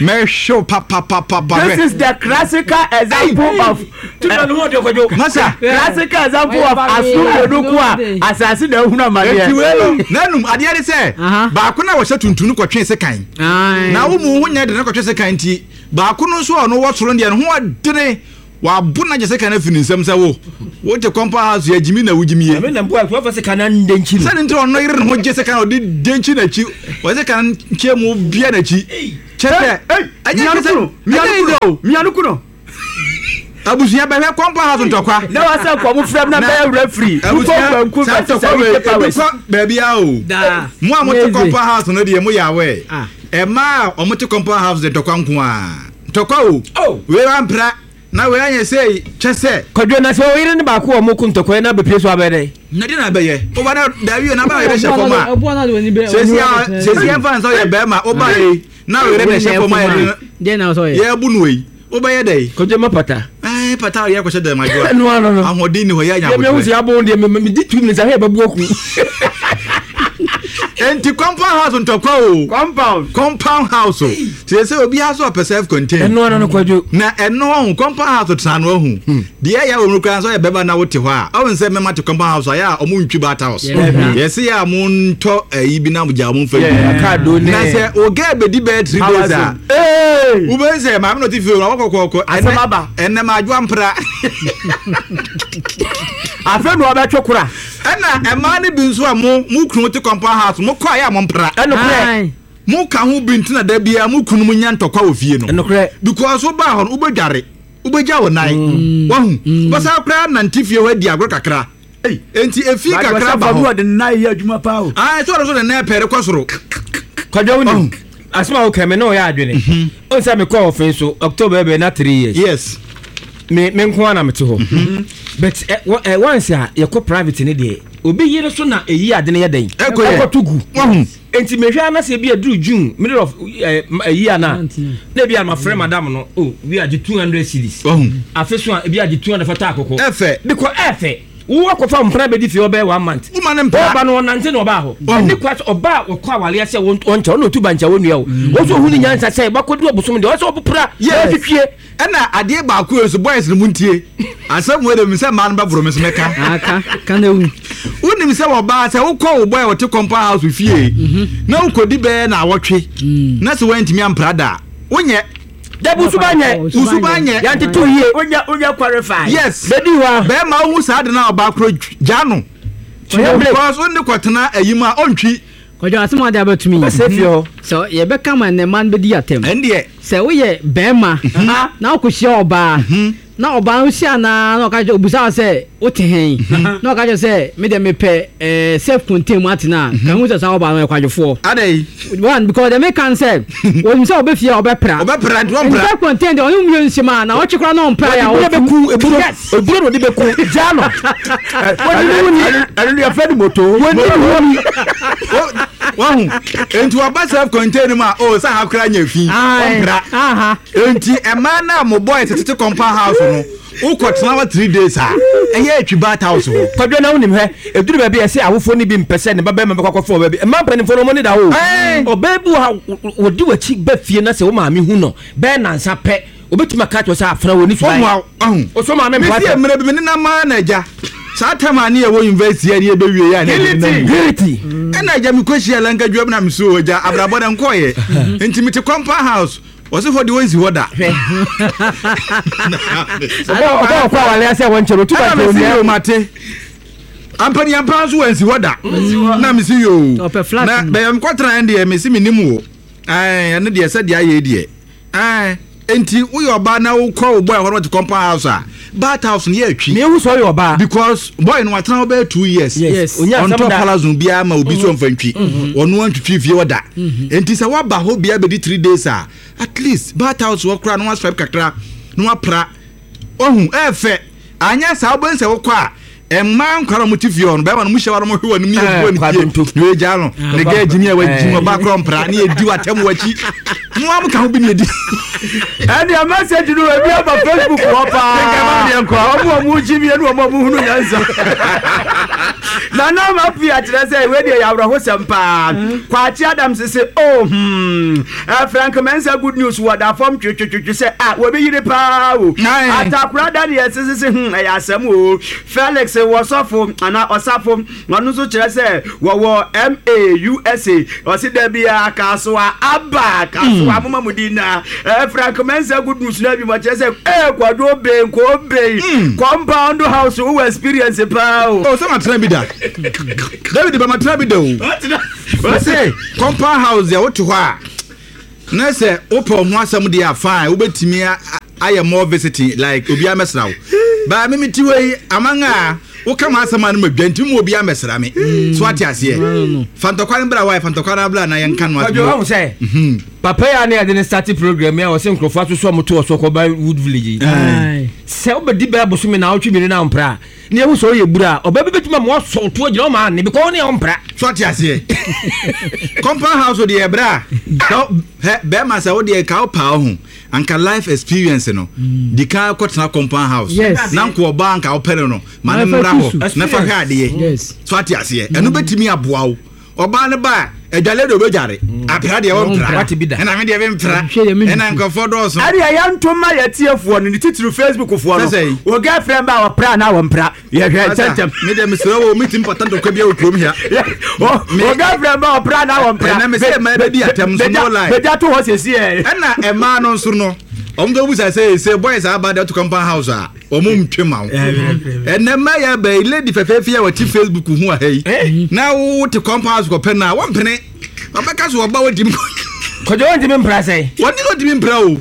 me show papa. This is the classical example of Masa classical example of asu asase na ehuna made nanum ade ade se ba ko na wo hye tuntunu kotwe sekan na wo mu hunya de na kotwe sekan ti ba ko no so ono wo soro de ho adene wa bu na je sekan afini nsam sa wo te compound house ya jimi na wujimi me na boy ko fa sekan na ndenchi no sane ntro no yire no je sekan o de denchi na chi wo sekan che mu bia na chi chepe mianu kuno abusuya ba hwe compound house ntokwa na wa se ko mu frem na be referee ku ba bia o mu amoto compound house no de mu ya we e ma omoto compound house de tokwa nko a tokwa o we wan pra na we anya sei chese kodwe na se o yire ne ba ko o moku ntokwa na be pieso abede na de na be ye o ba na dawie na ba ye she foma se fan so ye be ma o ba ye na we re she foma ye de na so ye ye bu no yi o ba ye dai kodwe mapata pata ye ko she de ma jo no ahodin ni ho ya nya me husi abo de me di 2 minutes ahe ba bu oku enti compound house ntokwa o compound house se obi house of self contained no kwadwo na eno compound house tsan no hu de ya wo mrukan so ye beba na wote ho a o nse mema te compound house ya o mu ntwi bata house yes ya mu nto ayi bi na mja mu fa ka do ne na se o ga be di be 3 days a u be se ma me no ti fi o kokoko asababa enne ma adwa mpra afa no ba twekura ena ema ne bi nso a mu kunu te compound house mu kwa ya mo mpra eno kre mu ka ho binti na da bia mu kunu mu nya ntokwa ofie no eno kre because so ba ho ubedware ubeja wo nai wahu basa kra na ntifie wa di agro kakra enti efi kakra ba ho de nai ya adwuma pa o so de na pere kwasoro kwadwo ni asma o keme no ya adwene o sa me call ofen so October be na 3 years yes me nko ana mete ho but once ya ko private ne de obi yire so na eyi ade ne yeden ekotugu enti mehwa na se bia duru June middle of eyi ana na bia ma friend madam no we are 200 cedis afeso bia 200 fata akoko efe because efe wo akofa mpra be di fi obe 1 month uma ne mpra oba no nante no ba ho ni kwa oba wo kwa wale ase woncha no tuba ncha wonua wo so hu ni nyansa se ba kodu obosom de wo so opra twetwe ena ade ba ko so boys no muntie asem we de mi se man ba bro mi se meka aka na unim se wo ba se wo kwa wo boy wo te compound house fie na wo kodi be na awotwe na se wantimi ampra da wonye debu usubanye yanti 2 years unya qualify yes bedi wa be ma hu sa de na oba kro jano because on the kwatena ayima ontwi kwadwo asema de abatumi sefio so ye be kama ne man be di atem ende se wo ye bema na okohia oba na oba hia na okaje obusa se wote hen na okaje se me de me pe self contained matina kan hu se sa oba no kwadwofo adai one because they make can say when say obefia obepra self contained onu mu nsima na ochekra no mpra ya obeku eburo no de beku jano anu ya fed moto wahu enti oba self contained ma sa hakra nya fi ompra enti ema na mo boy tete compound house no ukotena wa 3 days a eye atwi bat house ho kwadwo na wonim he eduru ba bia se awofo ni bi mpese ne baba me kwakofo ba bi ma panimfo no mo ni da ho obebu ha wodi wachi ba fie na se wo maami hu no be na nsa pe obetuma ka to sa afra woni fi o so maami mpata me mre bi na ma na ja sa tamani e wo university ani e be wie ya na guilty ena ja mi kwehia lanka dwam na mso ja abrabo na nkoye enti mi te compound house was it for the ones who da oba kwa wale ase wonchero tuba te o mate ampani ampanzu wensi hoda na mi si yo na be am kwatra ende me si minimu ane de se de aye de enti wo yo ba na wo kwa wo boy ho to compound house a bat house ne atwi me hu so yo ba because boy no watena oba 2 years on top palazon bia ma obi so mfantwi onu antwitwi fie woda enti se wa ba ho bia be di 3 days a at least bat house wo kra no wa swipe kakra no wa pra ohun efe anya sa obo nse wo kwa emma nkwara motifie on be ma no mu hye wa no mo hwe wanu mi ebu ni we ja no ne ga jimi a wa jimi ba kro mpra ne edi watem wachi no am ka ho bi ne edi and your message no e bi aba Facebook wo pa nke ma de nkwa omo mu jimi enu omo mu hunu nyansa na na ma pi akyerɛ sɛ we de yawro ho sempa Kwachi Adams say Frank Mensa good news what that form twetwetwe say we be yire pa o atakura da de sese ya asɛm o Felix Wasofo ana Osafo no so kyerɛ sɛ wo MAUSA o si da bia kasoa aba kasoa mama mudina Frank Mensa good news na bi ma kyerɛ sɛ kwado be ko be compound house who experience pa o so matra bi da David ba matra bi da o say compound house ya woto hɔ a na sɛ opo ho asɛm de a fine wobetimi ayɛ more visiting like obi amesra wo ba me ti wei amanga wo kama asɛm no madwanti mu obi amesra me so ate ase fantokwan bra wai fantokwan bra na yɛnka no ajo ho sɛ papa ya na yɛde ne start program ya wɔ sɛ nkrofo aso so moto so kɔ ba Wood Village sɛ obedi ba bosome na wotwe mi na mpra ne ehu so yɛ bura oba bi betuma mo so to gyina o ma ne because ne mpra so ate ase compound house de bra be ma sɛ wo de ka pa ho anka life experience no di ka kwotena compound house na nko ba anka opere no ma ne mra ho na fa hwa ade so ate ase eno betimi aboa wo oba ne ba ejale do bejare apra de wo mpra ena me de be mpra ena nko fodo so ari ya ntoma ya tiefo no titiri Facebook fo no wo girlfriend ba wo pra na wo mpra ye hwe tentem me de mesra wo meet important ko bia wo krom hia wo girlfriend ba wo pra na wo mpra ena me se ma be di atem so no lie be ja to ho sesi ena e ma no nso no omdo busa say boys about to compound house a omum twema wo ena ma ya ba lady fefefe ya wati Facebook hu a hei na wo te compound house ko pena wo mpene abeka so oba wo dim ko jo dim mpra say woni no dim mpra o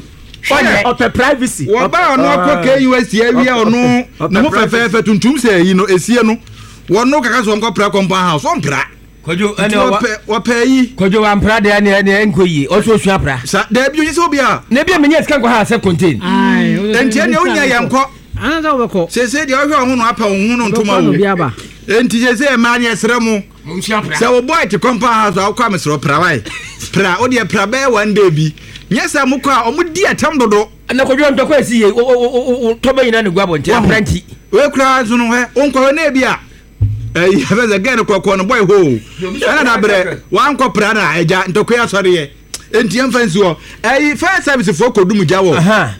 of privacy wo ba no ko KUS area ono na mo fefefe tuntum say yi no esie no wono kaka so nko pra compound house on pra kojo ene wa payi kojo wa mpra de ene enkoyi o so sua pra sa da bi onye se obi a na bi menye sika nko ha se contain enti ene onya yanko anada wobeko se de ohwe ho no apa ho no ntoma wo enti se ma anya sere mu se wo boy te compound house akwa mesro pra wai pra o de pra be one day bi nyesa mu kwa o mu di atam dodo na kojo ntoko esi ye o toba yina ne guabo ntia pranti we kura zo no he onko na bi a have again kokko no boy ho ana na bre wan ko pra na eja ntoko ya sori ye enti emfansi ho fire service for kodum jawo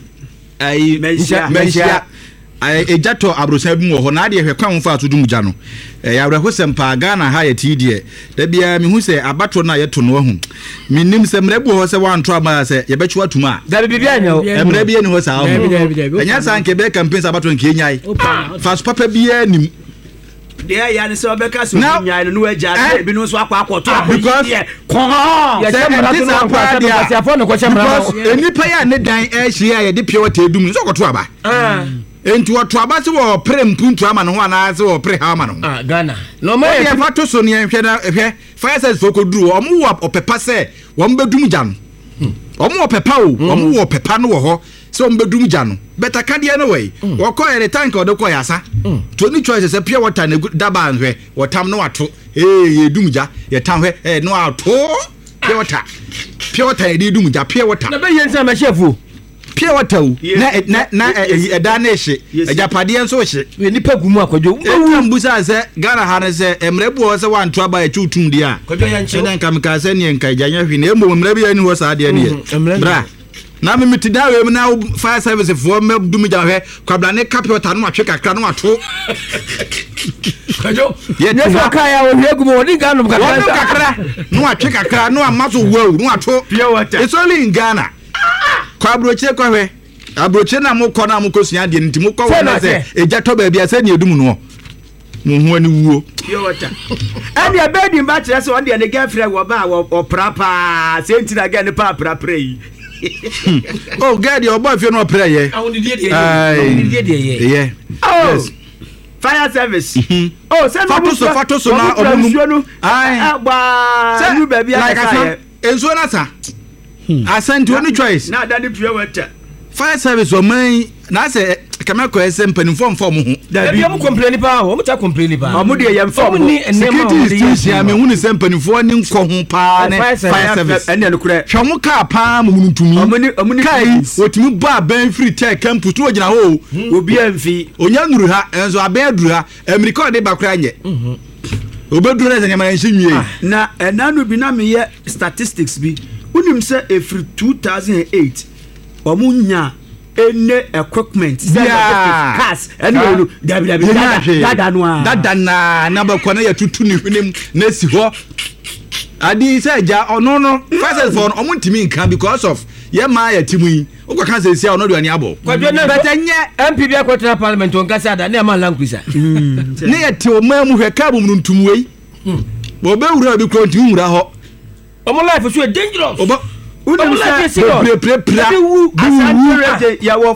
mensia ejato abrosa bi mo ho na de hwe kwan fa to dum ja no ya wra ho sempa Ghana ha ye tidie da bia me hu se abato na ye to no hu minim se mrebu ho se wan to aba se ye bechu atuma da bibia nya emre bia ni ho sa ho enya san ke be campaign abato nke nyai fast papa bia nim de ya ni se obeka so nyai no agya bi no so akwa to because ya chemra to no kwa se afọ no kwa chemra enipa ya ne dan ehia ye de pie wata edum so koto aba enti woto aba se wo pre mpuntu ama no ho ana se wo pre ha ama no Ghana no ma ye fato so ne hwe na hwe fire service foko duru omu wo opepa se wo mbedum gya no omu opepa o omu wo opepa no wo ho se wo mbedum gya no beta kadie no we wo ko ere tank o de ko yasa to ni choice se pure water na daba hwe wo tam no wato ye dum gya ye tam hwe no ato pure water ye dum gya pure water na be yensa ma chefu pure water na eda na ehye ejapade enso hye nipa gumu akwadwo mbusa se Ghana ha ne se emrebu ho se wanto aba echu tum dia kwadwo yanche na nka meka se ne nka ejanya hwe na emo emrebu ya ni ho sa de ne bra na me mitida we na fire service for me dum ja hwe kwabla ne kapota no atwe kakra no ato kwadwo ne so kaya wo hegumo woni Ghana kakra no atwe kakra no amazo wo no ato pure water it's only in Ghana kwa abroche kwa hwe abroche na mukọ na mukosia de nti mukọ wona se eja to ba bia se ne edum no mu ho ani wuo pure water and your bed ba kire se on de ne girlfriend wo ba wo prapa se nti na ga ne pa pray oh god your boy feel no pray ye yeah oh fire service oh se no fato so na obunu ai gba nu ba bia ka enso na sa asante oni choice na da pure water fire service o man na say kamako ese mpanimfo mfo mo ho da bi am complain pa o mo ta complain pa o mo de ye mfo mo security station me hunu se mpanimfo ni nko ho pa ne fire service ene no kure hwe mo ka pa mo ntumi o mo ni kai otimi ba ban free tech campus to ogina ho obi amfi onya nuru ha enzo aben aduru ha america de ba kura nye obeduru na nyama nhyɛ nwie na ɛnano bi na meyɛ statistics bi wonim sɛ ɛfiri 2008 ɔmo nya ene equipment cars ɛne dada no a dada na bakɔ na yɛtutu ne hwenem na si hɔ adi sɛ gya ɔno no first for ɔmo ntimi nka because of yɛma yɛtimu yi wokɔka sɛ sia ɔno duane abɔ bɛtɛnyɛ MP bi akɔtena parliament ɔnkasa ada ne ama lankusa ne yɛte ɔma mu hwɛ ka bom no ntum wei wɔbɛwura bi kuro ntimi wura hɔ ɔmo life so dangerous wonim sɛ yɛwɔ